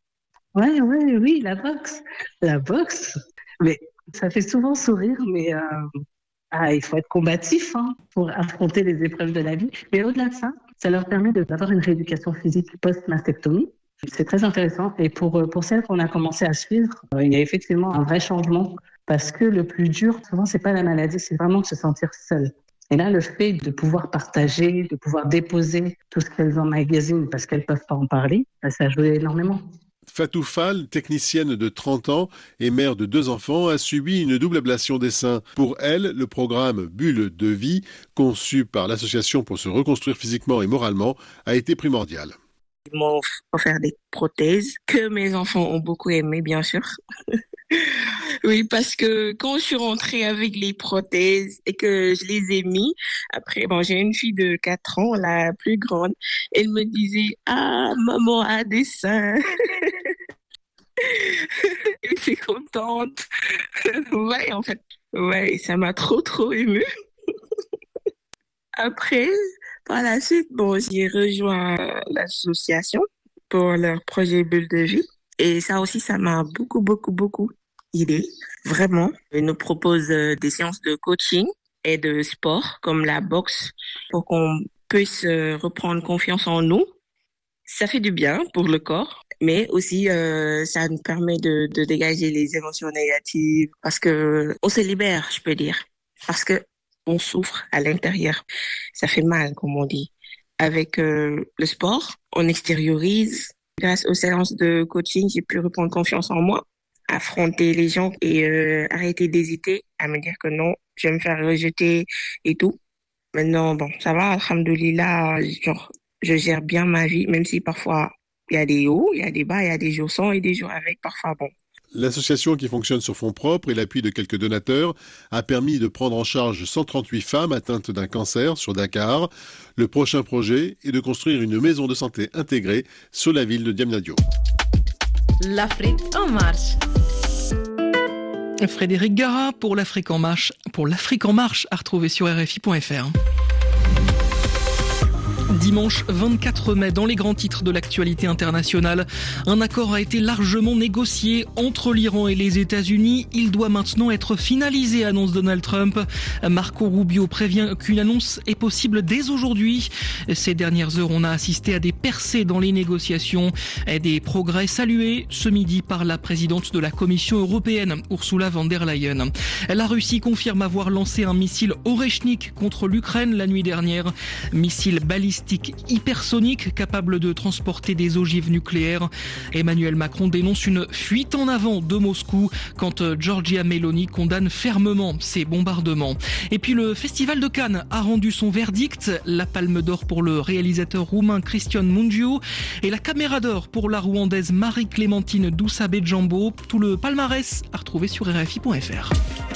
Oui, la boxe. La boxe. Mais ça fait souvent sourire, mais il faut être combatif pour affronter les épreuves de la vie. Mais au-delà de ça, ça leur permet d'avoir une rééducation physique post-mastectomie. C'est très intéressant. Et pour celles qu'on a commencé à suivre, il y a effectivement un vrai changement. Parce que le plus dur, souvent, c'est pas la maladie, c'est vraiment de se sentir seul. Et là, le fait de pouvoir partager, de pouvoir déposer tout ce qu'elles emmagasinent parce qu'elles peuvent pas en parler, ça joue énormément. Fatou Fall, technicienne de 30 ans et mère de 2 enfants, a subi une double ablation des seins. Pour elle, le programme Bulle de vie, conçu par l'association pour se reconstruire physiquement et moralement, a été primordial. Ils m'ont offert des prothèses que mes enfants ont beaucoup aimées, bien sûr. Oui, parce que quand je suis rentrée avec les prothèses et que je les ai mis, après, j'ai une fille de 4 ans, la plus grande, elle me disait « Ah, maman a des seins !» Elle était contente. Ouais, en fait, ça m'a trop émue. Après, par la suite, j'ai rejoint l'association pour leur projet Bulle de vie. Et ça aussi, ça m'a beaucoup aidé. Vraiment. Ils nous proposent des séances de coaching et de sport, comme la boxe, pour qu'on puisse reprendre confiance en nous. Ça fait du bien pour le corps, mais aussi ça nous permet de dégager les émotions négatives parce que on se libère, je peux dire. Parce que on souffre à l'intérieur. Ça fait mal, comme on dit. Avec le sport, on extériorise. Grâce aux séances de coaching, j'ai pu reprendre confiance en moi, affronter les gens et arrêter d'hésiter à me dire que non, je vais me faire rejeter et tout. Maintenant, ça va, alhamdoulilah, je gère bien ma vie, même si parfois il y a des hauts, il y a des bas, il y a des jours sans et des jours avec, parfois L'association, qui fonctionne sur fonds propres et l'appui de quelques donateurs, a permis de prendre en charge 138 femmes atteintes d'un cancer sur Dakar. Le prochain projet est de construire une maison de santé intégrée sur la ville de Diamniadio. L'Afrique en marche. Frédéric Gara pour l'Afrique en marche, à retrouver sur RFI.fr. Dimanche 24 mai, dans les grands titres de l'actualité internationale, un accord a été largement négocié entre l'Iran et les États-Unis. Il doit maintenant être finalisé, annonce Donald Trump. Marco Rubio prévient qu'une annonce est possible dès aujourd'hui. Ces dernières heures, on a assisté à des percées dans les négociations et des progrès salués ce midi par la présidente de la Commission européenne, Ursula von der Leyen. La Russie confirme avoir lancé un missile Oreshnik contre l'Ukraine la nuit dernière. Missile balistique hypersonique capable de transporter des ogives nucléaires. Emmanuel Macron dénonce une fuite en avant de Moscou quand Giorgia Meloni condamne fermement ces bombardements. Et puis le Festival de Cannes a rendu son verdict, la Palme d'Or pour le réalisateur roumain Cristian Mungiu et la Caméra d'Or pour la Rwandaise Marie-Clémentine Dousabe-Djambo. Tout le palmarès à retrouver sur RFI.fr.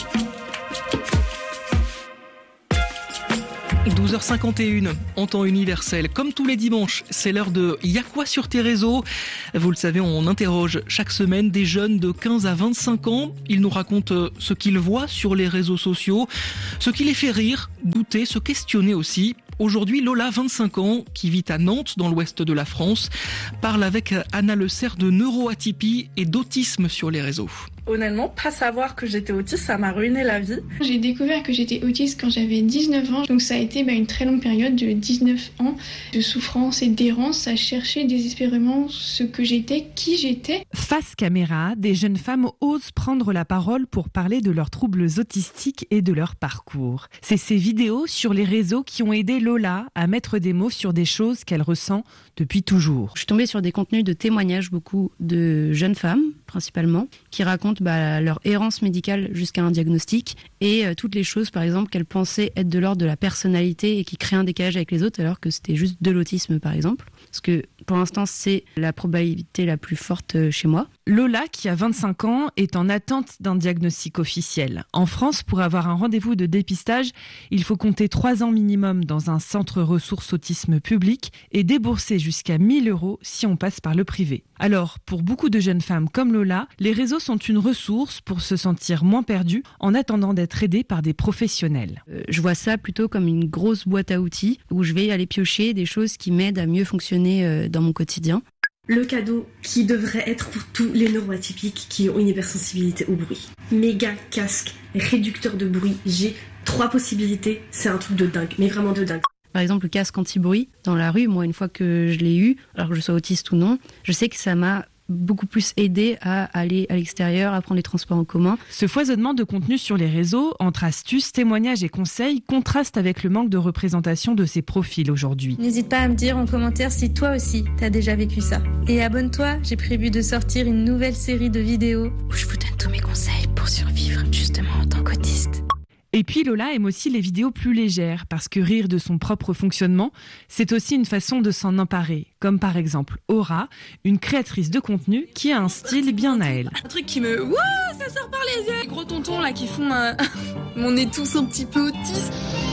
12h51 en temps universel. Comme tous les dimanches, c'est l'heure de Y'a quoi sur tes réseaux ? Vous le savez, on interroge chaque semaine des jeunes de 15 à 25 ans. Ils nous racontent ce qu'ils voient sur les réseaux sociaux, ce qui les fait rire, douter, se questionner aussi. Aujourd'hui, Lola, 25 ans, qui vit à Nantes, dans l'ouest de la France, parle avec Anna Le Cerf de neuroatypie et d'autisme sur les réseaux. Honnêtement, pas savoir que j'étais autiste, ça m'a ruiné la vie. J'ai découvert que j'étais autiste quand j'avais 19 ans, donc ça a été une très longue période de 19 ans de souffrance et d'errance à chercher désespérément ce que j'étais, qui j'étais. Face caméra, des jeunes femmes osent prendre la parole pour parler de leurs troubles autistiques et de leur parcours. C'est ces vidéos sur les réseaux qui ont aidé Lola à mettre des mots sur des choses qu'elle ressent depuis toujours. Je suis tombée sur des contenus de témoignages, beaucoup de jeunes femmes principalement, qui racontent leur errance médicale jusqu'à un diagnostic et toutes les choses, par exemple, qu'elles pensaient être de l'ordre de la personnalité et qui créaient un décalage avec les autres alors que c'était juste de l'autisme, par exemple. Parce que pour l'instant, c'est la probabilité la plus forte chez moi. Lola, qui a 25 ans, est en attente d'un diagnostic officiel. En France, pour avoir un rendez-vous de dépistage, il faut compter 3 ans minimum dans un centre ressources autisme public et débourser jusqu'à 1 000 € si on passe par le privé. Alors, pour beaucoup de jeunes femmes comme Lola, les réseaux sont une ressource pour se sentir moins perdues en attendant d'être aidées par des professionnels. Je vois ça plutôt comme une grosse boîte à outils où je vais aller piocher des choses qui m'aident à mieux fonctionner dans mon quotidien. Le cadeau qui devrait être pour tous les neuroatypiques qui ont une hypersensibilité au bruit. Méga casque, réducteur de bruit, j'ai 3 possibilités, c'est un truc de dingue, mais vraiment de dingue. Par exemple, le casque anti-bruit dans la rue, moi, une fois que je l'ai eu, alors que je sois autiste ou non, je sais que ça m'a beaucoup plus aidé à aller à l'extérieur, à prendre les transports en commun. Ce foisonnement de contenu sur les réseaux, entre astuces, témoignages et conseils, contraste avec le manque de représentation de ces profils aujourd'hui. N'hésite pas à me dire en commentaire si toi aussi t'as déjà vécu ça. Et abonne-toi, j'ai prévu de sortir une nouvelle série de vidéos où je vous donne tous mes conseils pour survivre justement en tant qu'autiste. Et puis Lola aime aussi les vidéos plus légères, parce que rire de son propre fonctionnement, c'est aussi une façon de s'en emparer. Comme par exemple Aura, une créatrice de contenu qui a un style bien à elle. Un truc qui me... Wouah, ça sort par les yeux. Les gros tontons là qui font mon nez tous un petit peu autiste.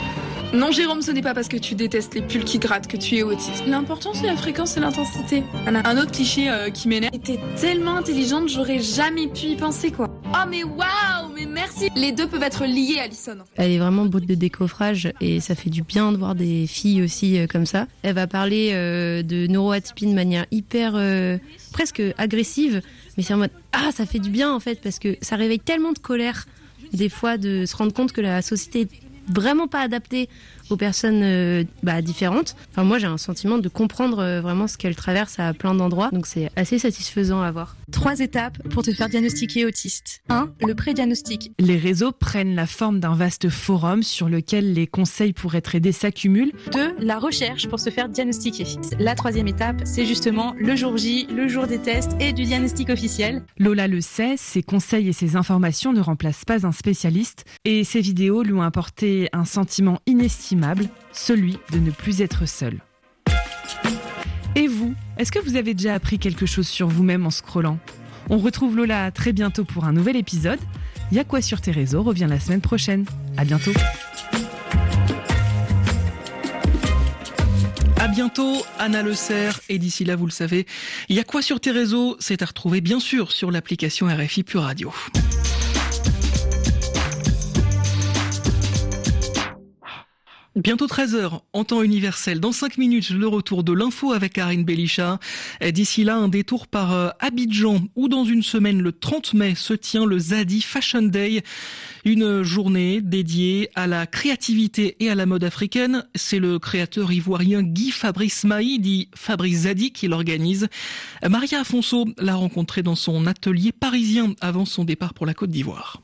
Non Jérôme, ce n'est pas parce que tu détestes les pulls qui grattent que tu es autiste. L'important c'est la fréquence et l'intensité. Un autre cliché qui m'énerve. T'es tellement intelligente, j'aurais jamais pu y penser quoi. Oh mais waouh, mais merci. Les deux peuvent être liés, Alison. Elle est vraiment bout de décoffrage et ça fait du bien de voir des filles aussi comme ça. Elle va parler de neuroatypie de manière hyper presque agressive, mais c'est en mode ça fait du bien en fait parce que ça réveille tellement de colère des fois de se rendre compte que la société est vraiment pas adaptée aux personnes différentes. Enfin, moi, j'ai un sentiment de comprendre vraiment ce qu'elle traverse à plein d'endroits. Donc, c'est assez satisfaisant à voir. 3 étapes pour te faire diagnostiquer autiste. 1. Le pré-diagnostic. Les réseaux prennent la forme d'un vaste forum sur lequel les conseils pour être aidés s'accumulent. 2. La recherche pour se faire diagnostiquer. La 3e étape, c'est justement le jour J, le jour des tests et du diagnostic officiel. Lola le sait, ses conseils et ses informations ne remplacent pas un spécialiste. Et ses vidéos lui ont apporté un sentiment inestimable, celui de ne plus être seul. Et vous, est-ce que vous avez déjà appris quelque chose sur vous-même en scrollant ? On retrouve Lola très bientôt pour un nouvel épisode. Y'a quoi sur tes réseaux revient la semaine prochaine. À bientôt. À bientôt, Anna Le Cerf. Et d'ici là, vous le savez, Y'a quoi sur tes réseaux ? C'est à retrouver bien sûr sur l'application RFI Pure Radio. Bientôt 13h, en temps universel. Dans 5 minutes, le retour de l'info avec Karine Belisha. D'ici là, un détour par Abidjan, où dans une semaine, le 30 mai, se tient le Zadi Fashion Day. Une journée dédiée à la créativité et à la mode africaine. C'est le créateur ivoirien Guy Fabrice Mahi, dit Fabrice Zadi, qui l'organise. Maria Afonso l'a rencontré dans son atelier parisien avant son départ pour la Côte d'Ivoire.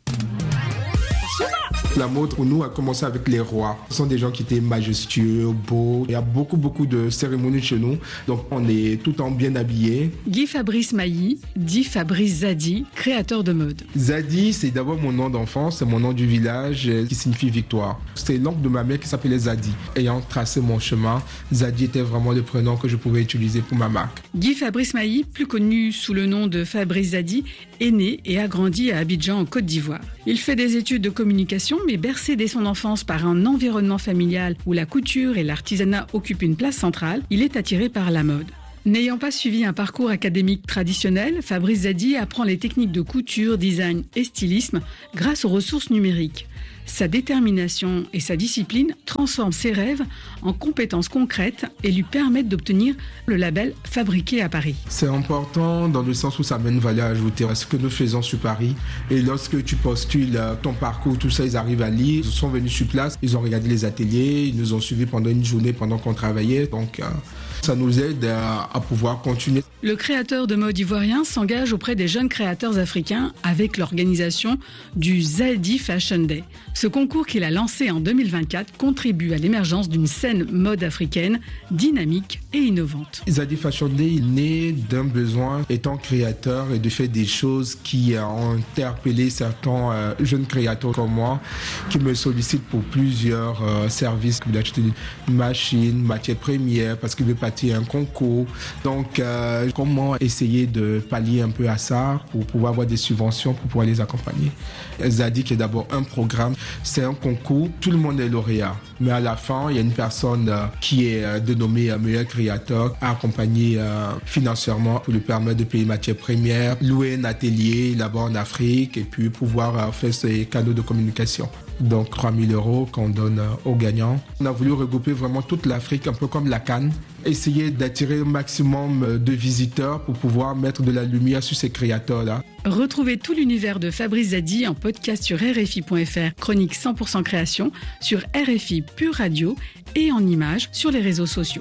La mode pour nous a commencé avec les rois. Ce sont des gens qui étaient majestueux, beaux. Il y a beaucoup de cérémonies chez nous. Donc on est tout le temps bien habillés. Guy Fabrice Mahi, dit Fabrice Zadi, créateur de mode. Zadi, c'est d'abord mon nom d'enfance, c'est mon nom du village qui signifie victoire. C'est l'oncle de ma mère qui s'appelait Zadi. Ayant tracé mon chemin, Zadi était vraiment le prénom que je pouvais utiliser pour ma marque. Guy Fabrice Mahi, plus connu sous le nom de Fabrice Zadi, est né et a grandi à Abidjan en Côte d'Ivoire. Il fait des études de communication, mais bercé dès son enfance par un environnement familial où la couture et l'artisanat occupent une place centrale, il est attiré par la mode. N'ayant pas suivi un parcours académique traditionnel, Fabrice Zadi apprend les techniques de couture, design et stylisme grâce aux ressources numériques. Sa détermination et sa discipline transforment ses rêves en compétences concrètes et lui permettent d'obtenir le label Fabriqué à Paris. C'est important dans le sens où ça amène une valeur ajoutée à ce que nous faisons sur Paris. Et lorsque tu postules ton parcours, tout ça, ils arrivent à lire. Ils sont venus sur place, ils ont regardé les ateliers, ils nous ont suivis pendant une journée pendant qu'on travaillait. Donc ça nous aide à pouvoir continuer. Le créateur de mode ivoirien s'engage auprès des jeunes créateurs africains avec l'organisation du Zadi Fashion Day. Ce concours qu'il a lancé en 2024 contribue à l'émergence d'une scène mode africaine dynamique et innovante. Zadi Fashion Day est né d'un besoin étant créateur et de faire des choses qui ont interpellé certains jeunes créateurs comme moi qui me sollicitent pour plusieurs services, comme d'acheter une machine, matière première parce qu'ils veulent partir un concours. Donc comment essayer de pallier un peu à ça pour pouvoir avoir des subventions pour pouvoir les accompagner. Zadi qui est d'abord un programme, c'est un concours, tout le monde est lauréat. Mais à la fin, il y a une personne qui est dénommée meilleur créateur à accompagner financièrement pour lui permettre de payer matières premières, louer un atelier là-bas en Afrique et puis pouvoir faire ses canaux de communication. Donc 3 000 € qu'on donne aux gagnants. On a voulu regrouper vraiment toute l'Afrique, un peu comme la Cannes, essayer d'attirer au maximum de visiteurs pour pouvoir mettre de la lumière sur ces créateurs-là. Retrouvez tout l'univers de Fabrice Zadi en podcast sur RFI.fr, chronique 100% création, sur RFI Pure Radio et en images sur les réseaux sociaux.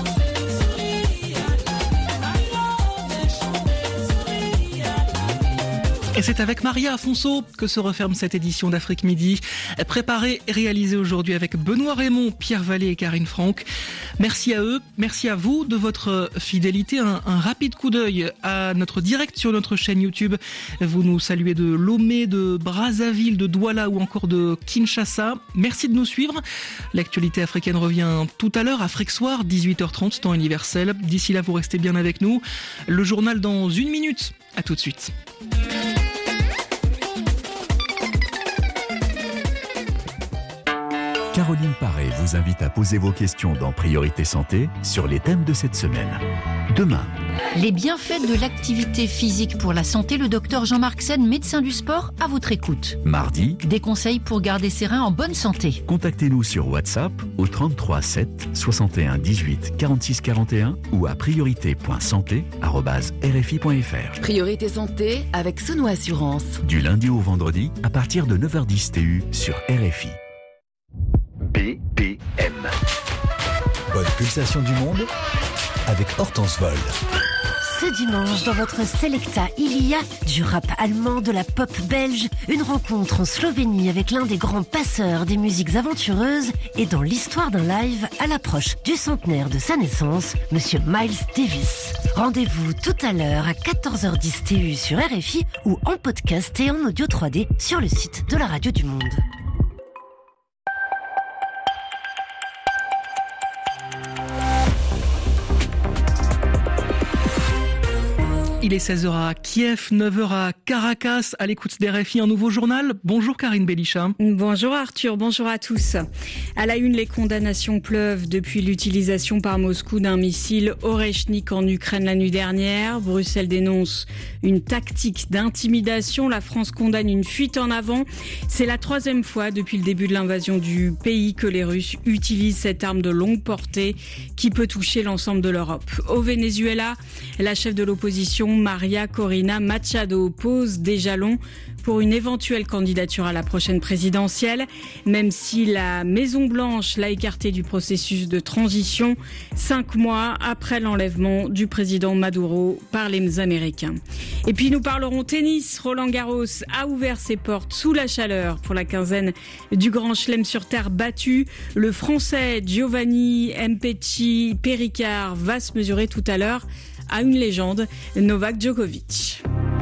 Et c'est avec Maria Afonso que se referme cette édition d'Afrique Midi, préparée et réalisée aujourd'hui avec Benoît Raymond, Pierre Vallée et Karine Franck. Merci à eux, merci à vous de votre fidélité. Un rapide coup d'œil à notre direct sur notre chaîne YouTube. Vous nous saluez de Lomé, de Brazzaville, de Douala ou encore de Kinshasa. Merci de nous suivre. L'actualité africaine revient tout à l'heure, Afrique Soir, 18h30, temps universel. D'ici là, vous restez bien avec nous. Le journal dans 1 minute. À tout de suite. Caroline Paré vous invite à poser vos questions dans Priorité Santé sur les thèmes de cette semaine. Demain. Les bienfaits de l'activité physique pour la santé, le docteur Jean-Marc Sen, médecin du sport, à votre écoute. Mardi. Des conseils pour garder ses reins en bonne santé. Contactez-nous sur WhatsApp au 33 7 61 18 46 41 ou à priorité.santé@rfi.fr. Priorité Santé avec Souno Assurance. Du lundi au vendredi à partir de 9h10 TU sur RFI. BPM. Bonne pulsation du monde avec Hortense Vol. Ce dimanche, dans votre Selecta, il y a du rap allemand, de la pop belge, une rencontre en Slovénie avec l'un des grands passeurs des musiques aventureuses et dans l'histoire d'un live à l'approche du centenaire de sa naissance, Monsieur Miles Davis. Rendez-vous tout à l'heure à 14h10 TU sur RFI ou en podcast et en audio 3D sur le site de la Radio du Monde. Il est 16h à Kiev, 9h à Caracas, à l'écoute des RFI, un nouveau journal. Bonjour Karine Belichat. Bonjour Arthur, bonjour à tous. À la une, les condamnations pleuvent depuis l'utilisation par Moscou d'un missile Oreshnik en Ukraine la nuit dernière. Bruxelles dénonce une tactique d'intimidation. La France condamne une fuite en avant. C'est la 3e fois depuis le début de l'invasion du pays que les Russes utilisent cette arme de longue portée qui peut toucher l'ensemble de l'Europe. Au Venezuela, la chef de l'opposition María Corina Machado pose des jalons pour une éventuelle candidature à la prochaine présidentielle, même si la Maison-Blanche l'a écartée du processus de transition 5 mois après l'enlèvement du président Maduro par les Américains. Et puis nous parlerons tennis. Roland Garros a ouvert ses portes sous la chaleur pour la quinzaine du Grand Chelem sur terre battue. Le Français Giovanni Mpetshi Perricard va se mesurer tout à l'heure à une légende, Novak Djokovic.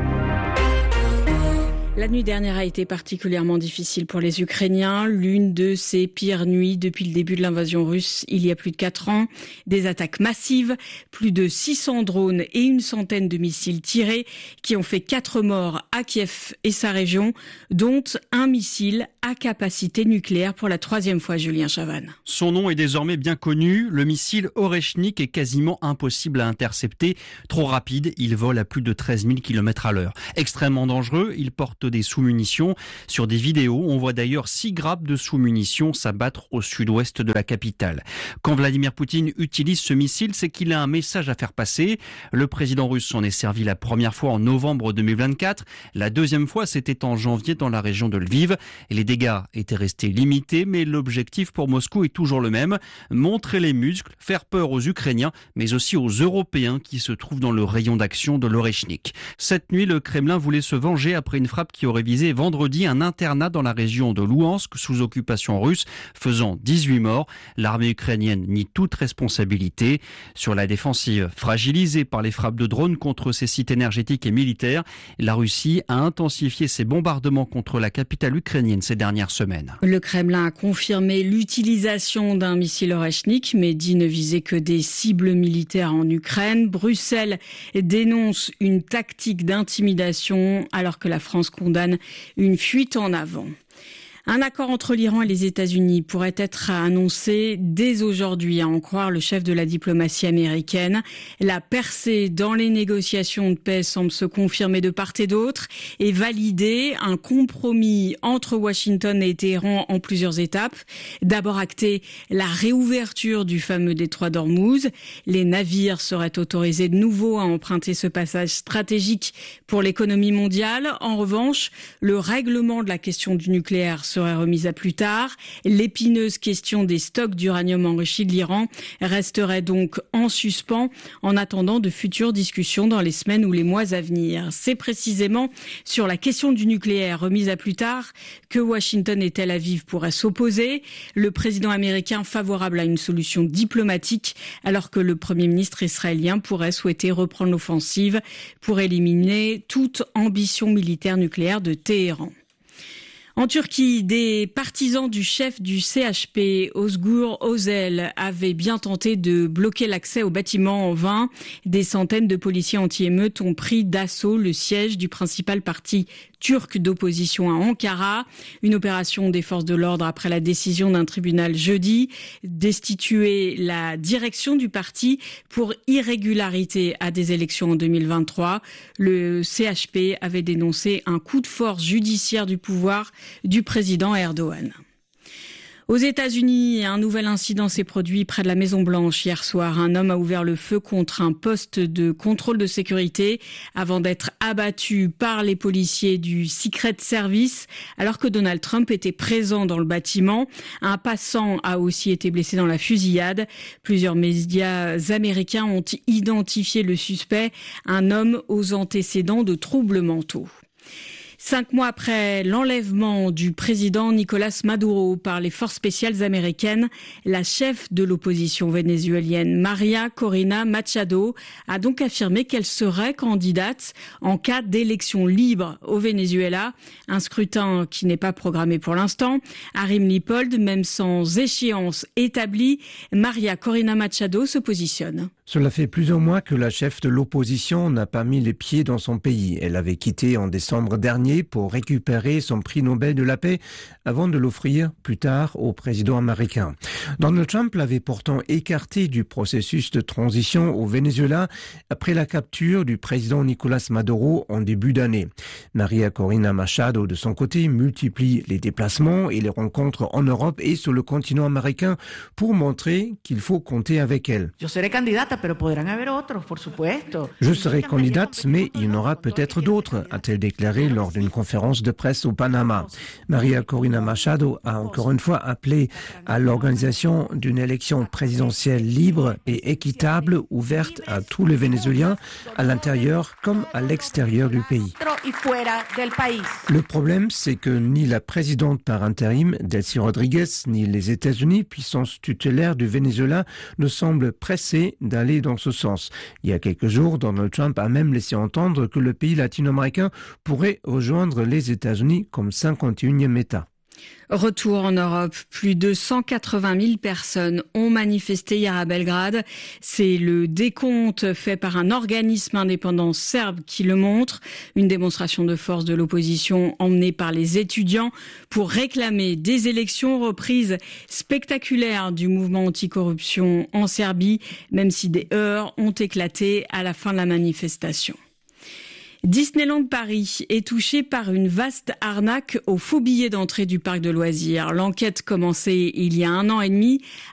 La nuit dernière a été particulièrement difficile pour les Ukrainiens. L'une de ces pires nuits depuis le début de l'invasion russe, il y a plus de 4 ans. Des attaques massives, plus de 600 drones et une centaine de missiles tirés qui ont fait 4 morts à Kiev et sa région, dont un missile à capacité nucléaire pour la 3e fois, Julien Chavannes. Son nom est désormais bien connu. Le missile Oreshnik est quasiment impossible à intercepter. Trop rapide, il vole à plus de 13 000 km à l'heure. Extrêmement dangereux, il porte des sous-munitions. Sur des vidéos, on voit d'ailleurs 6 grappes de sous-munitions s'abattre au sud-ouest de la capitale. Quand Vladimir Poutine utilise ce missile, c'est qu'il a un message à faire passer. Le président russe s'en est servi la première fois en novembre 2024. La 2e fois, c'était en janvier dans la région de Lviv. Les dégâts étaient restés limités, mais l'objectif pour Moscou est toujours le même. Montrer les muscles, faire peur aux Ukrainiens, mais aussi aux Européens qui se trouvent dans le rayon d'action de l'Oreshnik. Cette nuit, le Kremlin voulait se venger après une frappe qui aurait visé vendredi un internat dans la région de Louhansk sous occupation russe, faisant 18 morts. L'armée ukrainienne nie toute responsabilité. Sur la défensive, fragilisée par les frappes de drones contre ses sites énergétiques et militaires, la Russie a intensifié ses bombardements contre la capitale ukrainienne ces dernières semaines. Le Kremlin a confirmé l'utilisation d'un missile Oreshnik, mais dit ne viser que des cibles militaires en Ukraine. Bruxelles dénonce une tactique d'intimidation alors que la France condamne une fuite en avant. Un accord entre l'Iran et les États-Unis pourrait être annoncé dès aujourd'hui, à en croire le chef de la diplomatie américaine. La percée dans les négociations de paix semble se confirmer de part et d'autre et valider un compromis entre Washington et Téhéran en plusieurs étapes. D'abord acter la réouverture du fameux détroit d'Ormuz. Les navires seraient autorisés de nouveau à emprunter ce passage stratégique pour l'économie mondiale. En revanche, le règlement de la question du nucléaire serait remise à plus tard. L'épineuse question des stocks d'uranium enrichi de l'Iran resterait donc en suspens en attendant de futures discussions dans les semaines ou les mois à venir. C'est précisément sur la question du nucléaire remise à plus tard que Washington et Tel Aviv pourraient s'opposer. Le président américain favorable à une solution diplomatique alors que le Premier ministre israélien pourrait souhaiter reprendre l'offensive pour éliminer toute ambition militaire nucléaire de Téhéran. En Turquie, des partisans du chef du CHP, Özgür Özel, avaient bien tenté de bloquer l'accès au bâtiment en vain. Des centaines de policiers anti-émeutes ont pris d'assaut le siège du principal parti turc d'opposition à Ankara. Une opération des forces de l'ordre après la décision d'un tribunal jeudi destituer la direction du parti pour irrégularité à des élections en 2023. Le CHP avait dénoncé un coup de force judiciaire du pouvoir du président Erdogan. Aux États-Unis, un nouvel incident s'est produit près de la Maison-Blanche hier soir. Un homme a ouvert le feu contre un poste de contrôle de sécurité avant d'être abattu par les policiers du Secret Service alors que Donald Trump était présent dans le bâtiment. Un passant a aussi été blessé dans la fusillade. Plusieurs médias américains ont identifié le suspect, un homme aux antécédents de troubles mentaux. 5 mois après l'enlèvement du président Nicolás Maduro par les forces spéciales américaines, la chef de l'opposition vénézuélienne, María Corina Machado, a donc affirmé qu'elle serait candidate en cas d'élection libre au Venezuela. Un scrutin qui n'est pas programmé pour l'instant. À Rimley-Pold, même sans échéance établie, María Corina Machado se positionne. Cela fait plusieurs mois que la chef de l'opposition n'a pas mis les pieds dans son pays. Elle avait quitté en décembre dernier pour récupérer son prix Nobel de la paix avant de l'offrir plus tard au président américain. Donald Trump l'avait pourtant écarté du processus de transition au Venezuela après la capture du président Nicolás Maduro en début d'année. María Corina Machado, de son côté, multiplie les déplacements et les rencontres en Europe et sur le continent américain pour montrer qu'il faut compter avec elle. Je serai candidate, mais il y en aura peut-être d'autres, a-t-elle déclaré lors d'une conférence de presse au Panama. María Corina Machado a encore une fois appelé à l'organisation d'une élection présidentielle libre et équitable, ouverte à tous les Vénézuéliens, à l'intérieur comme à l'extérieur du pays. Le problème, c'est que ni la présidente par intérim, Delcy Rodriguez, ni les États-Unis, puissance tutélaire du Venezuela, ne semblent pressés d'aller dans ce sens. Il y a quelques jours, Donald Trump a même laissé entendre que le pays latino-américain pourrait rejoindre les États-Unis comme 51e État. Retour en Europe, plus de 180 000 personnes ont manifesté hier à Belgrade. C'est le décompte fait par un organisme indépendant serbe qui le montre. Une démonstration de force de l'opposition emmenée par les étudiants pour réclamer des élections, reprises spectaculaires du mouvement anticorruption en Serbie, même si des heurts ont éclaté à la fin de la manifestation. Disneyland Paris est touché par une vaste arnaque aux faux billets d'entrée du parc de loisirs. L'enquête commencée il y a 1 an et demi